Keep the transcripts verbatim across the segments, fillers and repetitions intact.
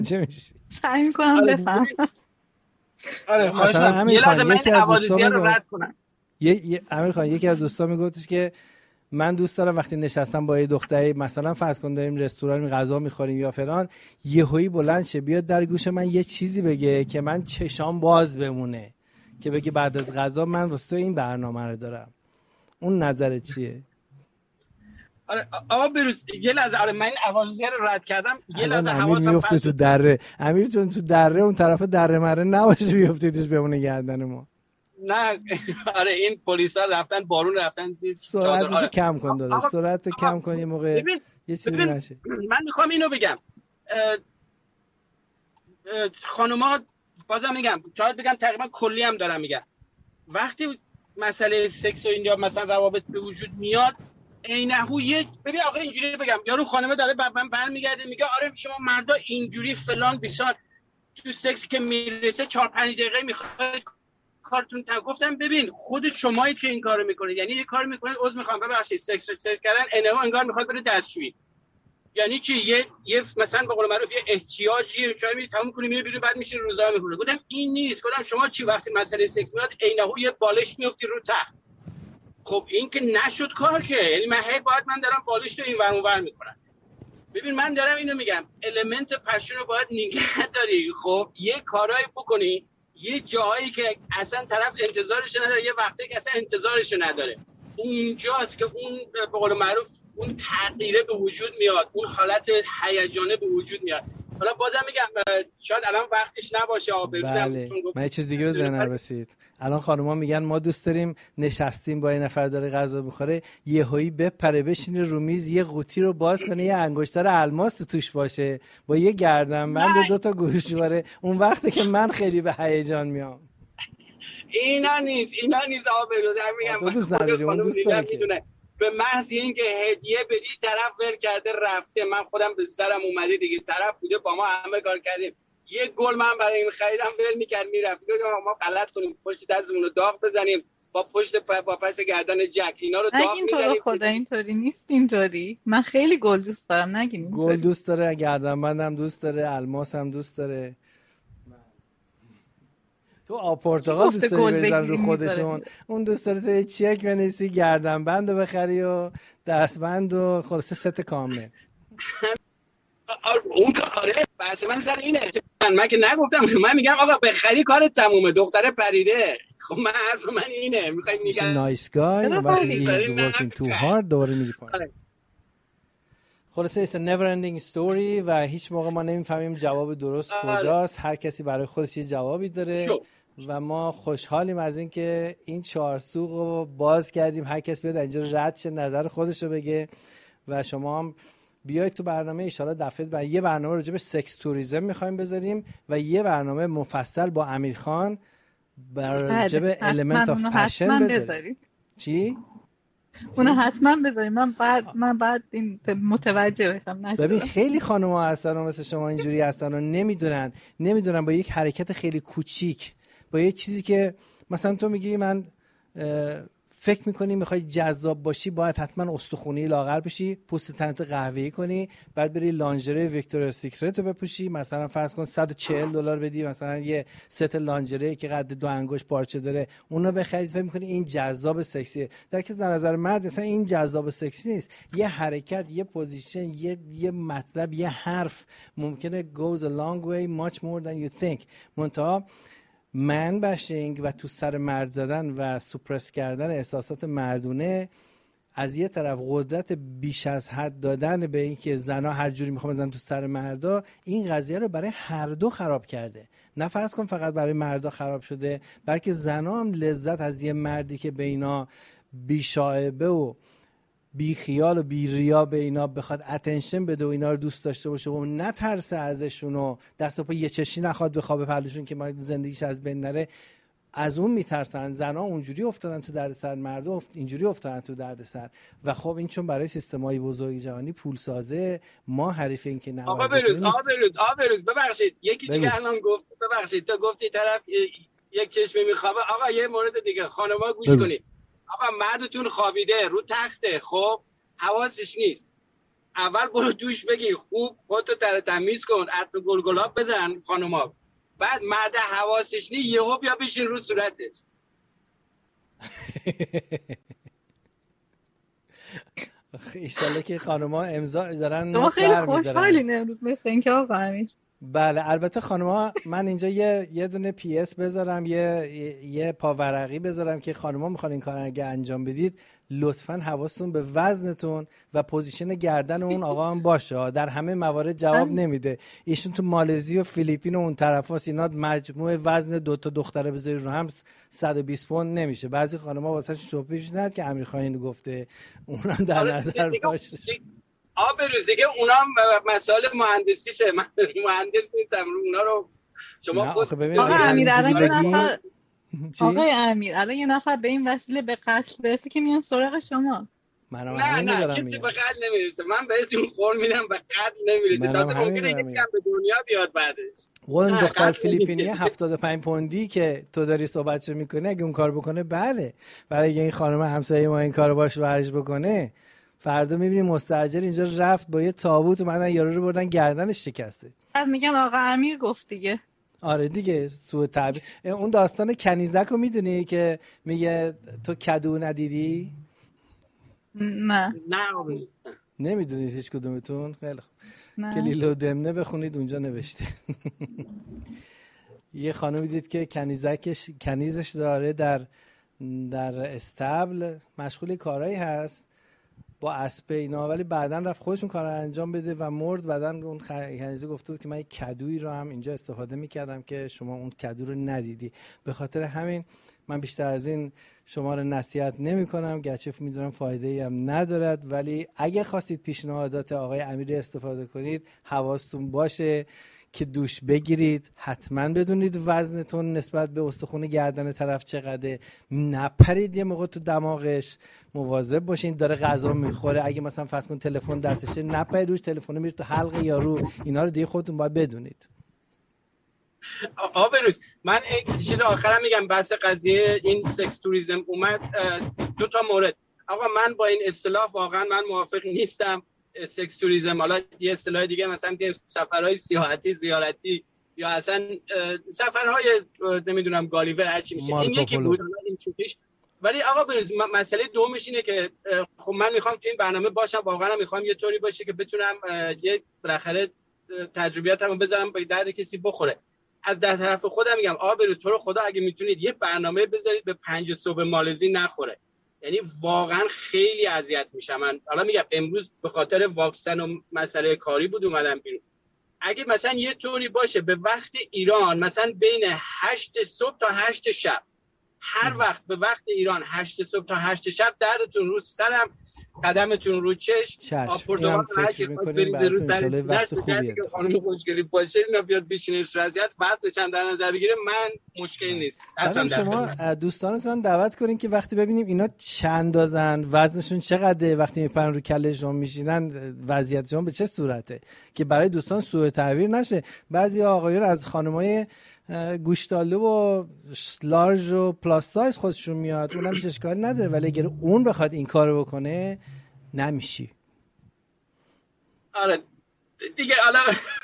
چه میشی؟ سعی میکنم بفهم. آره مثلا همین یه لحظه من یکی از عوارضیه رو دوستان رد کنم. یه یه امیر خان یکی از دوستان میگفتش که من دوست دارم وقتی نشستم با یه دختری مثلا فرض کن داریم رستوران غذا میخوریم یا فلان، یهویی بلند شه بیاد در گوش من یه چیزی بگه که من چشام باز بمونه، که بگه بعد از غذا من واسه تو این برنامه رو دارم. اون نظرت چیه؟ آره آقا بروز یه لحظه، آره من این عوارضیه رو رد کردم. یه لحظه امیر حواسم میفته تو دره. امیر چون تو دره اون طرف دره مره نباشه بیفته توش بمونه گردن ما. نه آره این پلیسا رفتن بارون رفتن زیر سرعت چادر. آره. کم کن داداش، سرعت کم کن یه موقع ببین. یه چیزی ببین. نشه. من میخوام اینو بگم خانوما، بازم میگم شاید بگم تقریبا کلی هم دارم میگم، وقتی مسئله سکس و این یا مثلا روابط به وجود میاد عینهو یک ببین آقا اینجوری بگم، یارو خانمه داره بعد من برمیگرده میگه آره شما مردا اینجوری فلان بیسار تو سکس که میرسه چهار پنج دقیقه میخواد کارتون تا گفتم ببین خودت شمایید که این کارو میکنید، یعنی یه کار میکنید عذر میخوام ببخشید سکس رو سکس کردن عینهو انگار میخواد بره دستشویی، یعنی چی یه یه مثلا به قول معروف یه احتیاجی چای میری تموم کنی میری بیرون بعد میشین روزا میخونه. گفتم این نیست. گفتم شما چی وقتی مسئله سکس میاد عینهو یه بالش میافتی رو تخت. خب این که نشد کار که، یعنی من هی باید من دارم بالش رو این ور اون ور میکنم. ببین من دارم اینو میگم المنت پشن رو باید نگه داری. خب یه کارایی بکنی یه جایی که اصلا طرف انتظارش نداره، یه وقتی که اصلا انتظارش نداره، اونجاست که اون به قول معروف اون تغییره به وجود میاد، اون حالت هیجانه به وجود میاد. حالا بازم میگم شاید الان وقتش نباشه آبروزم. بله. من یه چیز دیگه به ذهنم رسید. الان خانوما میگن ما دوست داریم نشستیم با یه نفر داره غذا بخوره یهویی بپره بشینه رو میز یه قوطی رو باز کنه یه انگشتر الماس توش باشه با یه گردنبند و دو تا گوشواره، اون وقته که من خیلی به هیجان میام. اینا نیست اینا نیست آبروز میگم. تو دوست نداری اون دوست داره که به محض اینکه هدیه بدی طرف ور کرده رفته، من خودم به سرم اومده دیگه، طرف بوده با ما همه کار کردیم، یه گل من برای این خریدم ول میکرد میرفت، گفتم ما غلط کنیم پشت دستمون رو داغ بزنیم با پشت با پس گردن جک اینا رو داغ میزنیم. خدا اینطوری نیست. اینطوری من خیلی گل دوست دارم. نگین گل دوست داره، گردنبندم دوست داره، الماس هم دوست داره. تو آب پرتقال دوست داری بزن رو خودشون، اون دوست داره تو یه چک بنویسی گردنبند رو بخری و دستبند و خلاصه ست کامل. اون کاره بحث من سر اینه من که نگفتم، من میگم آقا بخری کارت تمومه، دختره پریده. خب من حرف من اینه میخوای میگم نایس گای وقتی he's working too hard دوباره میگی پایین. خلاصه it's a never ending story و هیچ موقع ما نمیفهمیم جواب درست کجاست. هر کسی برای خودش یه جوابی داره و ما خوشحالیم از این که این چهارسوق رو باز کردیم، هر کس بیاد اینجا رد شه نظر خودش رو بگه و شما هم بیایید تو برنامه. ان شاءالله دفعه بعد یه برنامه راجع به سکس توریسم می‌خوایم بذاریم و یه برنامه مفصل با امیرخان راجع به element of passion بذاریم. چی؟ اونو حتما بذاریم. من بعد من بعد این متوجه بشم نشد. ببین خیلی خانم‌ها هستن و مثل شما اینجوری هستن و نمیدونن نمیدونن با یک حرکت خیلی کوچیک، با یه چیزی که مثلا تو میگی من فکر میکنی میخوای جذاب باشی باید حتما استخونی لاغر بشی، پوست تنت قهوه‌ای کنی، بعد بری لانژری ویکتوریا سیکرت رو بپوشی، مثلا فرض کن صد و چهل دلار بدی مثلا یه ست لانژری که قد دو انگشت پارچه داره اونو بخرید، فکر میکنی این جذاب سکسیه. در که در نظر مرد مثلا این جذاب سکسی نیست. یه حرکت، یه پوزیشن، یه یه مطلب، یه حرف ممکنه goes a long way much more than you think. منتها من باشینگ و تو سر مرد زدن و سوپرس کردن احساسات مردونه، از یه طرف قدرت بیش از حد دادن به این که زنا هر جوری میخوام بزنن تو سر مردا، این قضیه رو برای هر دو خراب کرده. نه فرض کن فقط برای مردا خراب شده، بلکه زنا هم لذت از یه مردی که به اینا بی‌شائبه و بی خیال و بی ریا به اینا بخواد اتنشن بده و اینا رو دوست داشته باشه و نترسه ازشون و دست و پا یه چشی نخواد بخوابه پهلوشون که ما زندگیش از بین نره، از اون میترسن. زنا اونجوری افتادن تو دردسر، مردا افت... اینجوری افتادن تو دردسر. و خب این چون برای سیستم‌های بزرگ جهانی پول سازه، ما حریف این که نه. آقا بروز آقا بروز آقا بروز ببخشید یکی دیگه الان گفت، ببخشید تو گفتی طرف یک چشمی میخوابه. آقا یه مورد دیگه خانم‌ها گوش کنید. آقا مردتون خوابیده رو تخته، خب حواسش نیست، اول برو دوش بگیر، خوب خودتو تر تمیز کن، عطر گلگلاب بزن خانوما، بعد مرد حواسش نی یهو بیا بشین رو صورتش. ایشالله که خانوما امضا دارن. شما خیلی خوشحالین امروز مثل اینکه آقا امیر. بله البته خانوما، من اینجا یه یه دونه پی اس بذارم، یه یه پاورقی بذارم که خانوما میخوان این کار اگه انجام بدید لطفاً حواستون به وزنتون و پوزیشن گردن اون آقا هم باشه. در همه موارد جواب نمیده. ایشون تو مالزی و فیلیپین و اون طرفاست، اینا مجموع وزن دو تا دختره بذاری رو هم صد و بیست پوند نمیشه. بعضی خانوما واسه شوخی پیشنهاد که امیر خان اینو گفته، اونم در نظر باشه. آب روز دیگه اونام مسائل مهندسیشه، من مهندس نیستم، اونا رو شما خود. آقا امیر الان یه نفر آقای امیر الان یه نفر به این وسیله به قتل برسه که میان سراغ شما. منم نه نه کسی به قتل نمیرسه، من بهتون قول میدم به قتل نمیرسه، تازه ممکنه یکی هم به دنیا بیاد بعدش. اون دختر فیلیپینی هفتاد و پنج پوندی که تو داری صحبتشو میکنه اگه اون کار بکنه بله، برای اگه این خانم همسایه ما این کارو باش ورش بکنه، فردا میبینی مستاجر اینجا رفت با یه تابوت اومدن یارو رو بردن گردنش شکسته. بعد میگن آقا امیر گفت دیگه. آره دیگه سوء تعبیر. اون داستان کنیزک رو میدونی که میگه تو کدو ندیدی؟ نه نه نمیدونید هیچ کدومتون؟ خیلی خوب، کلیله و دمنه بخونید اونجا نوشته. یه خانم دید که کنیزکش کنیزش داره در در استبل مشغول کارایی هست با اسب اینا، ولی بعداً رفت خودشون کار رو انجام بده و مرد. بعداً اون کنیزه گفته بود که من یک کدویی رو هم اینجا استفاده میکردم که شما اون کدو رو ندیدی. به خاطر همین من بیشتر از این شما رو نصیحت نمی کنم، گرچه میدونم فایده ای هم ندارد، ولی اگه خواستید پیشنهادات آقای امیری استفاده کنید حواستون باشه که دوش بگیرید، حتما بدونید وزنتون نسبت به استخوان گردن طرف چقدره، نپرید یه موقع تو دماغش، مواظب باشین داره غذا میخوره، اگه مثلا فرض کن تلفن دستشه نپرید روش، تلفن میره تو حلق یارو، اینا رو دیگه خودتون باید بدونید. آقا بروز من یک چیز آخرم میگم، بحث قضیه این سکس توریسم اومد، دو تا مورد. آقا من با این اصطلاح واقعا من موافق نیستم. سکس توریسم حالا یه اصطلاح دیگه مثلا که سفرهای سیاحتی زیارتی یا اصلا سفرهای نمیدونم گالیور هر چی میشه، این یکی بود این شوخیش. ولی آقا بروز مسئله دومش اینه که خب من میخوام تو این برنامه باشم، واقعا میخوام یه طوری باشه که بتونم یه بالاخره تجربیاتمو بذارم به درد کسی بخوره. از در طرف خودم میگم آقا بروز تو رو خدا اگه میتونید یه برنامه بذارید به پنج صبح مالزی نخوره، یعنی واقعا خیلی اذیت میشم. من حالا میگم امروز به خاطر واکسن و مسئله کاری بود اومدم بیرون. اگه مثلا یه طوری باشه به وقت ایران مثلا بین هشت صبح تا هشت شب، هر وقت به وقت ایران هشت صبح تا هشت شب، دردتون رو سرم، قدمتون رو چشم، آپوردوان هر که خواهد بریزه رو سر وقت خوبیه که خانم خوشگلی باشه اینا بیاد بشینش رضیت وقت چند در نظر بگیره، من مشکلی نیست. اصلا شما دوستانتون دعوت کنین که وقتی ببینیم اینا چند اندازن، وزنشون چقدره، وقتی میپرن رو کلهشون میشینن وضعیتشون به چه صورته، که برای دوستان سوء تعبیر نشه. بعضی آقایون از خانمای گوشتالو و لارج و پلاس سایز خودشون میاد، اونم هیچ اشکالی نداره، ولی اگر اون بخواد این کارو بکنه نمیشی. آره دیگه حالا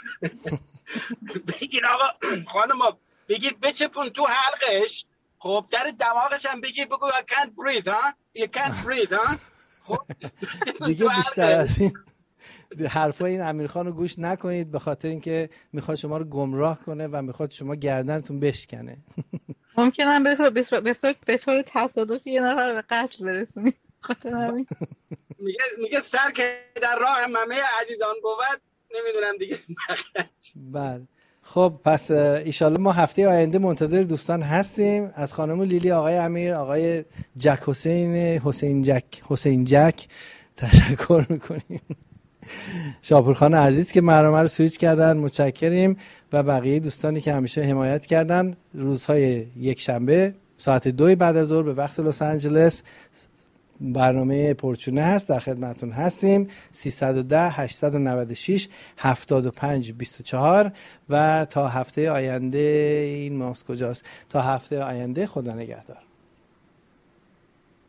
بگیر آقا خانم بگیر بچپون تو حلقش، خب در دماغش هم بگیر بگو I can't breathe ها you can't breathe ها. خب دیگه بیشتر از این حرفای این امیرخان رو گوش نکنید، به خاطر اینکه میخواد شما رو گمراه کنه و میخواد شما گردنتون بشکنه. ممکنه به طور به طور به طور تصادفی یه نفر به قتل برسونی. میگه میگه سر که در راه همه عزیزان بود، نمیدونم دیگه. بله خب پس ایشالله ما هفته آینده منتظر دوستان هستیم. از خانم لیلی، آقای امیر، آقای جک حسین حسین جک حسین جک تشکر میکنیم. شاپورخان عزیز که برنامه رو سویچ کردن متشکریم، و بقیه دوستانی که همیشه حمایت کردن. روزهای یک شنبه ساعت دو بعد از ظهر به وقت لس آنجلس برنامه پرچونه هست، در خدمتون هستیم. سیصد و ده هشتصد و نود و شش هفتاد و پنج بیست و چهار و تا هفته آینده این ماست کجاست تا هفته آینده خدا نگهدار.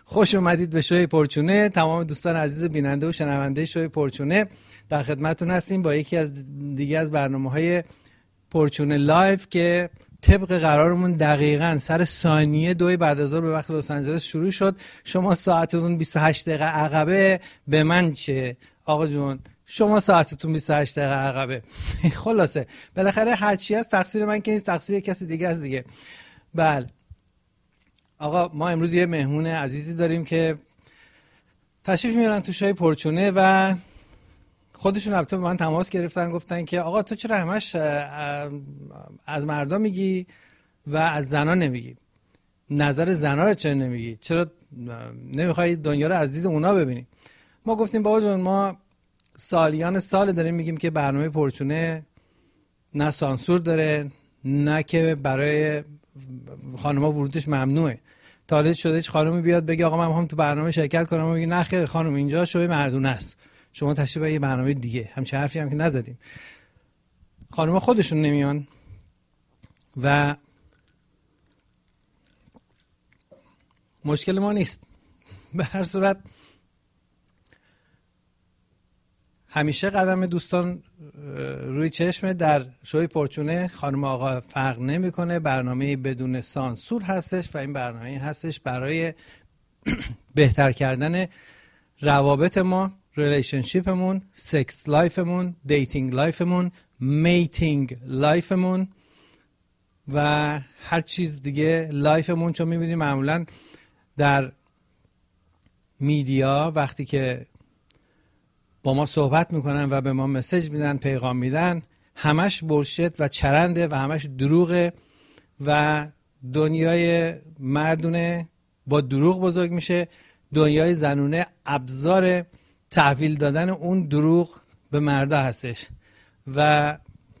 خوش اومدید به شوی پرچونه. تمام دوستان عزیز بیننده و شنونده شوی پرچونه در خدمتتون هستیم با یکی از دیگه از برنامه‌های پرچونه لایف که طبق قرارمون دقیقاً سر ثانیه دوی بعد از ظهر به وقت لس آنجلس شروع شد. شما ساعتتون بیست و هشت دقیقه عقبه، به من چه آقا جون؟ شما ساعتتون بیست و هشت دقیقه عقبه. خلاصه بالاخره هر چی هست تقصیر من که نیست، تقصیر کسی دیگه است دیگه. بله آقا، ما امروز یه مهمون عزیزی داریم که تشریف میارن تو شوی پرچونه و خودشون البته با من تماس گرفتن، گفتن که آقا تو چرا همش از مردا میگی و از زنا نمیگی؟ نظر زنا رو چرا نمیگی؟ چرا نمیخوای دنیا رو از دید اونا ببینی؟ ما گفتیم بابا جون، ما سالیان سال داریم میگیم که برنامه پرچونه نه سانسور داره، نه که برای خانم‌ها ورودش ممنوعه. تا حالا شده هیچ خانمی بیاد بگه آقا من میخوام تو برنامه شرکت کنم، میگه نه خیر خانم اینجا شوی مردونه است، شما تشریف به یه برنامه دیگه. همچین حرفی هم که نزدیم. خانم‌ها خودشون نمیان و مشکل ما نیست. به هر صورت همیشه قدم دوستان روی چشم. در شوی پرچونه خانم آقا فرق نمیکنه، برنامه بدون سانسور هستش و این برنامه هستش برای بهتر کردن روابط ما، ریلیشنشیپمون، سکس لایفمون، دیتینگ لایفمون، میتینگ لایفمون و هر چیز دیگه لایفمون. چون میبینیم معمولا در میدیا وقتی که با ما صحبت میکنن و به ما مسیج میدن، پیغام میدن، همش بولشت و چرنده و همش دروغه و دنیای مردونه با دروغ بزرگ میشه، دنیای زنونه ابزار تحویل دادن اون دروغ به مردا هستش و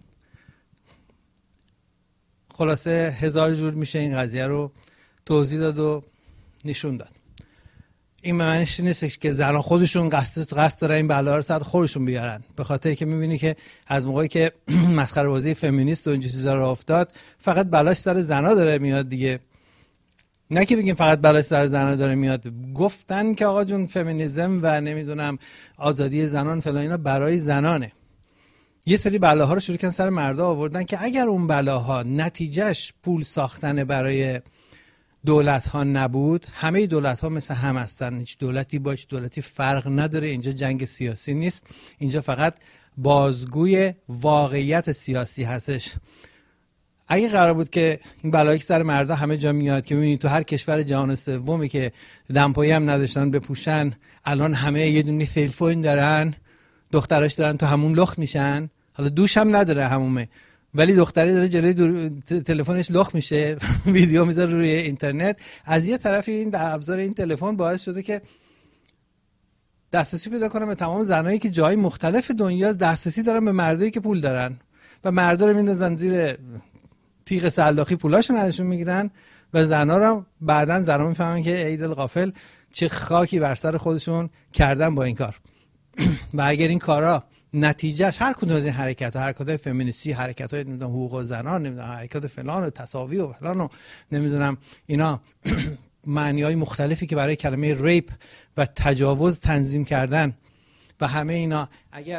خلاصه هزار جور میشه این قضیه رو توضیح داد و نشون داد. این معنیش نیستش که زنان خودشون قصد قصد دارن این بلا رو سر خودشون بیارن، به خاطر که میبینی که از موقعی که مسخره بازی فمینیست و این چیزا رو افتاد فقط بلاش سر زنا داره میاد دیگه. نه که بگیم فقط بلاش سر زنا داره میاد، گفتن که آقا جون فمینیسم و نمیدونم آزادی زنان فلان اینا برای زنانه. یه سری بلاها رو شروع کردن سر مردا آوردن که اگر اون بلاها نتیجهش پول ساختن برای دولت ها نبود، همه دولت ها مثل هم هستن، هیچ دولتی با هیچ دولتی فرق نداره. اینجا جنگ سیاسی نیست، اینجا فقط بازگوی واقعیت سیاسی هستش. اگه قرار بود که این بلایی که سر مردا همه جا میاد که میبینید تو هر کشور جهان سومی که دمپایی هم نداشتن بپوشن، الان همه یه دونه تلفن دارن، دختراش دارن تو همون لخت میشن. حالا دوش هم نداره همومه، ولی دختری داره جلوی تلفنش لخت میشه، ویدیو میذاره روی اینترنت. از یه طرفی این ابزار این تلفن باعث شده که دسترسی پیدا کنن به تمام زنایی که جای مختلف دنیا دسترسی دارن به مردایی که پول دارن و مردا رو میندازن زیر تیغ سلاخی، پولاشون ازشون میگیرن و زنا رو بعدن زنا میفهمن که ای دل غافل چه خاکی بر سر خودشون کردن با این کار. و اگر این کارا نتیجهش هر کدوم از این حرکت ها، حرکات فمینیستی، حرکت های نمیدونم حقوق زنان، نمیدونم حرکات فلان و تساوی و فلان و نمیدونم اینا معنی های مختلفی که برای کلمه ریپ و تجاوز تنظیم کردن و همه اینا اگر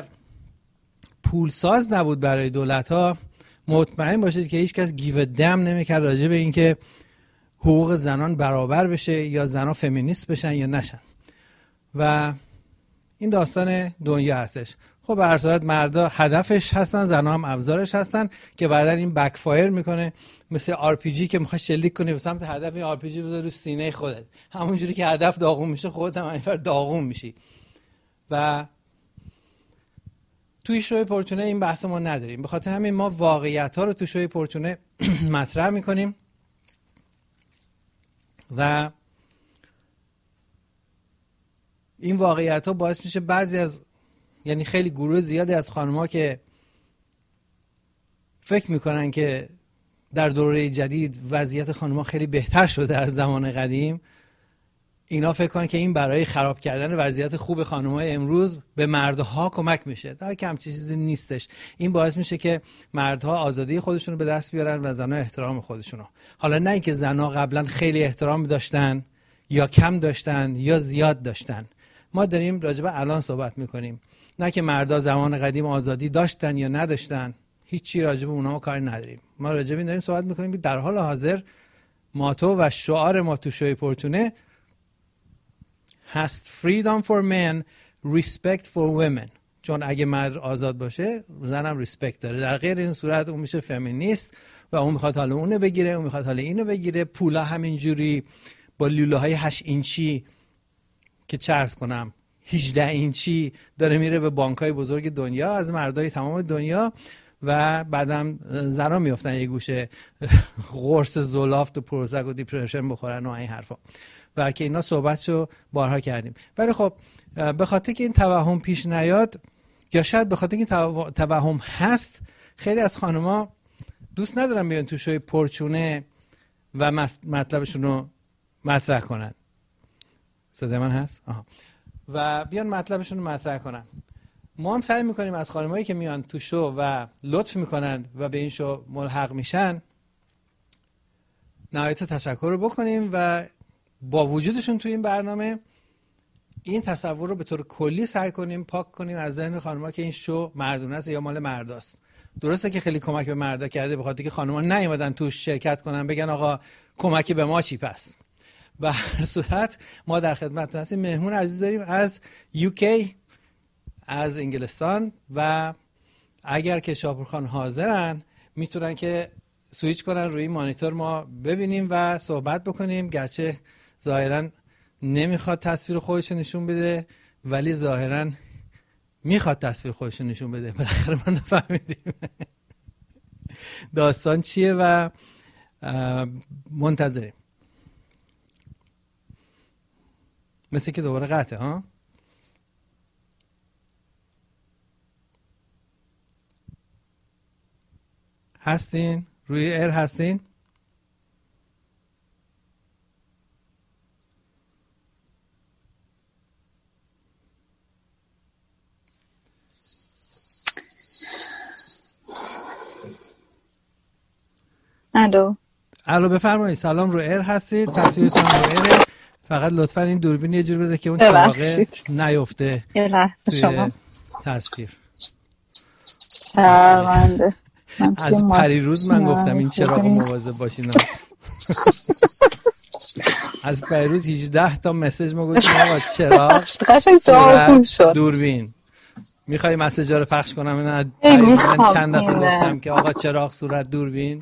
پولساز نبود برای دولت ها، مطمئن باشید که هیچ کس گیو دم نمیکرد راجع به این که حقوق زنان برابر بشه یا زنان فمینیست بشن یا نشن. و این داستان دنیا هستش. خب به هر صورت مردا هدفش هستن، زنها هم ابزارش هستن که بعدا این بک فایر میکنه، مثل آر پی جی که میخوای شلیک کنی به سمت هدف، این آر پی جی بذاری رو سینه خودت، همونجوری که هدف داغون میشه خودت هم اینفر داغون میشی. و توی شوی پرچونه این بحث ما نداریم، به خاطر همین ما واقعیت ها رو توی شوی پرچونه مطرح میکنیم و این واقعیت ها باعث میشه بعضی از، یعنی خیلی گروه زیادی از خانم‌ها که فکر میکنن که در دوره جدید وضعیت خانم‌ها خیلی بهتر شده از زمان قدیم، اینا فکر کنن که این برای خراب کردن وضعیت خوب خانم‌های امروز به مردها کمک میشه. در که همچین چیزی نیستش. این باعث میشه که مردها آزادی خودشون رو به دست بیارن و زنها احترام خودشون رو. حالا نه اینکه زنها قبلا خیلی احترام داشتن یا کم داشتن یا زیاد داشتن. ما داریم راجع به الان صحبت میکنیم، نه که مردا زمان قدیم آزادی داشتن یا نداشتن. هیچی راجع به اونها کاری نداریم. ما راجع به این داریم صحبت میکنیم که در حال حاضر ماتو و شعار ما تو شوی پورتونه هست freedom for men, respect for women. چون اگه مرد آزاد باشه زنم ریسپکت داره، در غیر این صورت اون میشه فمینیست و اون میخواد حالا اونو بگیره، اون میخواد حالا اینو بگیره. پولا همینجوری با لوله های هشت اینچی که چرت کنم هجده اینچی داره میره به بانکای بزرگ دنیا از مردای تمام دنیا و بعدم زنا میافتن یه گوشه قرص زلافت و پروزک و دیپرشن بخورن و این حرفا، و که اینا صحبتشو بارها کردیم. ولی خب به خاطر که این توهم پیش نیاد، یا شاید به خاطر که این توهم هست، خیلی از خانوما دوست ندارن بیان تو شوی پرچونه و مطلبشون رو مطرح کنن. صدای من هست؟ آها. و بیان مطلبشون رو مطرح کنن. ما هم سعی میکنیم از خانمایی که میان تو شو و لطف میکنن و به این شو ملحق میشن نهایت تشکر رو بکنیم و با وجودشون تو این برنامه این تصور رو به طور کلی سعی کنیم پاک کنیم از ذهن خانم‌ها که این شو مردونه است یا مال مرداست. درسته که خیلی کمک به مردا کرده، به خاطر که خانم‌ها نیومدن توش شرکت کنن بگن آقا کمکی به ما چی پس. به هر صورت ما در خدمتتون هستیم. مهمون عزیز داریم از یوکی، از انگلستان، و اگر که شاپورخان حاضرن میتونن که سویچ کنن روی مانیتور ما ببینیم و صحبت بکنیم. گرچه ظاهرا نمیخواد تصویر خودش نشون بده ولی ظاهرا میخواد تصویر خودش نشون بده. بالاخره ما نفهمیدیم داستان چیه و منتظریم. مثل که دوباره قطعه ها. هستین؟ روی ایر هستین؟ الو الو بفرمایید. سلام، رو ایر هستید، تصویرتون رو ایر. فقط لطفا این دوربین یه جور بذار که اون چراغه نیفته یه لحظه شما تصویر. شرمنده از پریروز من گفتم این چراغ مواظب باشین. از پریروز هجده تا مسیج ما گفتیم آقا چراغ صورت دوربین. میخوای مسیجا رو پخش کنم؟ نه من چند دفعه گفتم که آقا چراغ صورت دوربین.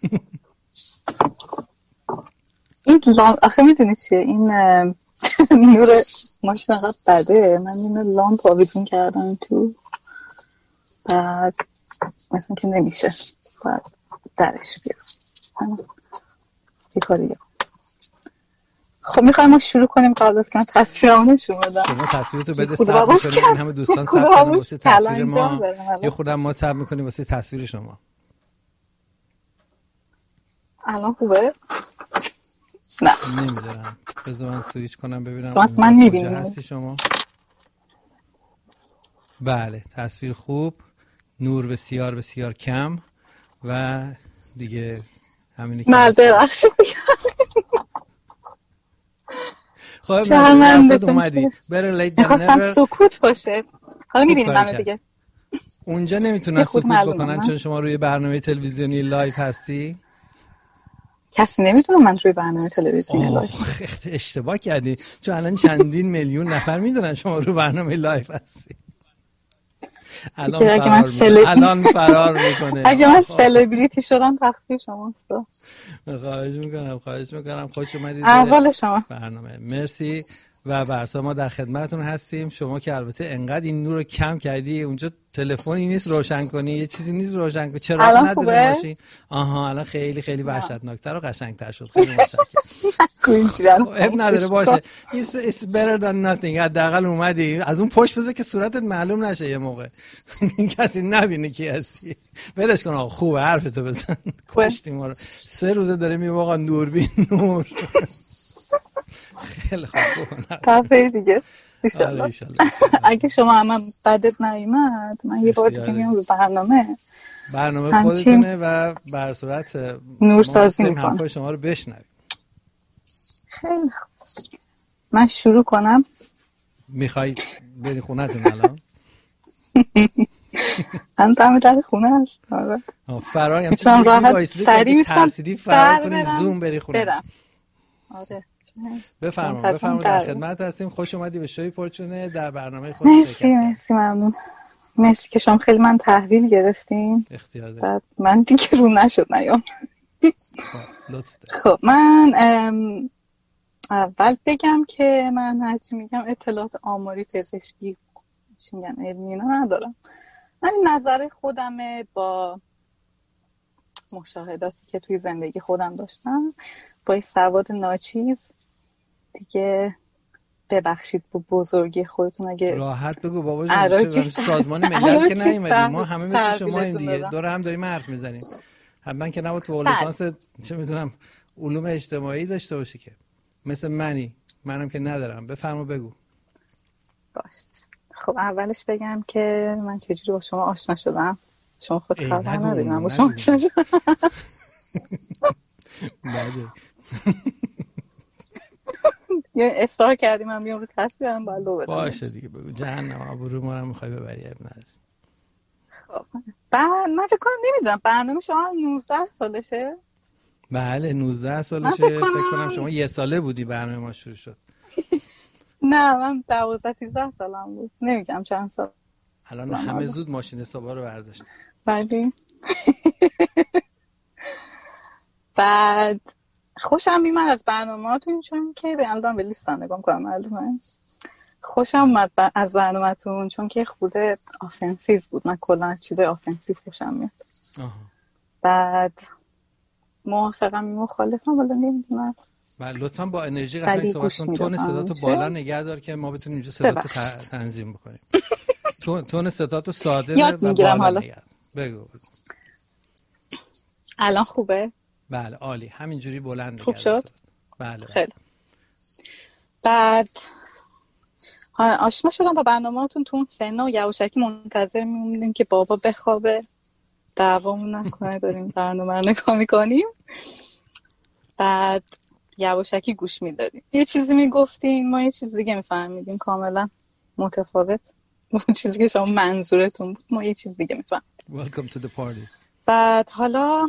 این لامپ آخه میدونی چیه، این نور ماشین انقدر بده، من این لامپ آویزون کردم تو، بعد مثلا که نمیشه، باید درش بیارم یه کاریه. خب میخوایم ما شروع کنیم قبل از که من تصویرمو نشون بدم. شما تصویرتو بده ثبت می‌کنیم، این همه دوستان ثبت کنن واسه تصویر ما، یه خودم ما ثبت می‌کنیم واسه تصویر شما. الان خوبه؟ نه نمیدونم، بذار من سویچ کنم ببینم. بس من میبینم هستی شما؟ بله تصویر خوب، نور بسیار بسیار کم و دیگه همینی که من ببخش خب من نفسد اومدی بره لید میخواستم سکوت باشه. حالا میبینیم همه دیگه اونجا نمیتونن سکوت بکنن چون شما روی برنامه تلویزیونی لایو هستی. کسی نمیتونه من روی برنامه تلویزیونی لایو. اشتباه کردی چون الان چندین میلیون نفر میدونن شما روی برنامه لایو هستی. الان فرار سل... الان فرار میکنه. اگه من سلبریتی شدم تقصیر شماست. خواهش میکنم خواهش میکنم خوش اومدید احوال شما برنامه. مرسی و برسا ما در خدمتتون هستیم. شما که البته انقدر این نور رو کم کردی اونجا تلفنی نیست روشن کنی، یه چیزی نیست روشن کنی، چراغ نداره ماشین. آها الان خیلی خیلی وحشتناکتر و قشنگتر شد. خیلی متشکرم. اب نداره باشه. It's better than nothing. حداقل اومدی از اون پشت بذار که صورتت معلوم نشه یه موقع کسی نبینه کی هستی. ولش کن آقا خوبه حرفتو بزن. کشتی ما رو سه روزه داره میواقع دوربین نور. خیلی خوب تفریح دیگه انشالله. اگه شما هم بدت نیامد من یه بار دیگه میام رو برنامه برنامه خودتونه و بر صورت نور سازی میکنم حرفای شما رو بشنویم. خیلی خوب. من شروع کنم. میخوای بری خونه‌تون الان؟ من دم در خونه هست. آره. فرار هم چون راحت سریع ترسیدی فرار کنی زوم بری خونه. برم. آره. بفرما بفرما در خدمت هستیم. خوش اومدی به شوی پرچونه در برنامه خود شرکت. مرسی مرسی ممنون. مرسی که شما خیلی من تحویل گرفتین. اختیار داری. بعد من دیگه رو نشد نیام. لطف داری. خب من اول بگم که من هرچی میگم اطلاعات آماری پزشکی چی میگن علمی اینا ندارم. من نظر خودمه با مشاهداتی که توی زندگی خودم داشتم با سواد ناچیز دیگه. ببخشید با بزرگی خودتون اگه راحت بگو بابا جون. سازمان ملل که نیومدیم ما همه مثل شما این دیگه دور هم داریم حرف میزنیم. من که نباید تو لیسانس چه میدونم علوم اجتماعی داشته باشی که مثل منی. منم که ندارم. بفرما بگو. باش. خب اولش بگم که من چجوری با شما آشنا شدم. شما خود خبر ندارید من با شما آشنا شدم. بله. یه اصرار کردیم من بیام رو تصویرم باید لو بدم. باشه دیگه بگو. جهنم آبرو ما رو میخوای ببری اب نداری. خب بعد من فکر کنم نمیدونم برنامه شما نوزده سالشه؟ بله نوزده سالشه. فکر کنم... فکر کنم شما یه ساله بودی برنامه ما شروع شد. نه من دوازده سیزده سالم بود. نمیگم چند سال. الان همه زود ماشین حسابا رو برداشتن. بله. بعد خوشم میاد از برنامه‌تون چون که به الان به لیستم نگاه کنم معلومه. خوشم اومد از برنامه‌تون چون که خود آفنسیو بود. من کلا چیزای آفنسیو خوشم میاد. بعد موافقم مخالفم ولی نمیدونم. بله لطفاً با انرژی قشنگ صحبت کن. تون صداتو بالا نگه دار که ما بتونیم اینجا صداتو تنظیم بکنیم. تون تون صداتو ساده و بالا نگه دار. بگو. الان خوبه؟ بله عالی. همینجوری بلند نگه خوب شد؟ بله. خیلی. بعد آشنا شدم با برنامه‌تون تو اون سن و یواشکی منتظر میمونیم که بابا بخوابه دعوامون نکنه داریم برنامه رو نگاه میکنیم. بعد یواشکی گوش میدادیم. یه چیزی میگفتین ما یه چیز دیگه میفهمیدیم کاملا متفاوت. اون چیزی که شما منظورتون بود ما یه چیز دیگه میفهمیدیم. Welcome to the party. بعد حالا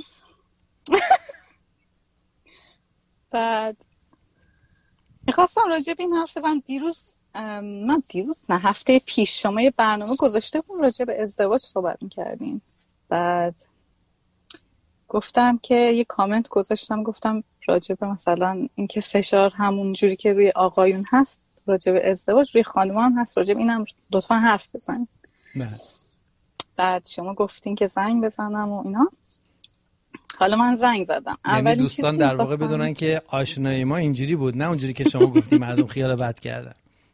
بعد میخواستم راجع به این حرف بزنم. دیروز من دیروز نه هفته پیش شما یه برنامه گذاشته بود راجع به ازدواج صحبت میکردیم. بعد گفتم که یه کامنت گذاشتم گفتم راجع به مثلا اینکه فشار همون جوری که روی آقایون هست راجع به ازدواج روی خانم‌ها هم هست. راجع به اینم لطفا حرف بزنید. بعد شما گفتین که زنگ بزنم و اینا. حالا من زنگ زدم. یعنی دوستان در واقع بدونن که آشنایی ما اینجوری بود نه اونجوری که شما گفتی مردم خیال بد کردن.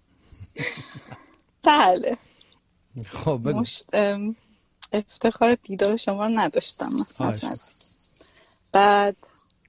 بله. خب بگو. مشت افتخار دیدار شما رو نداشتم. بعد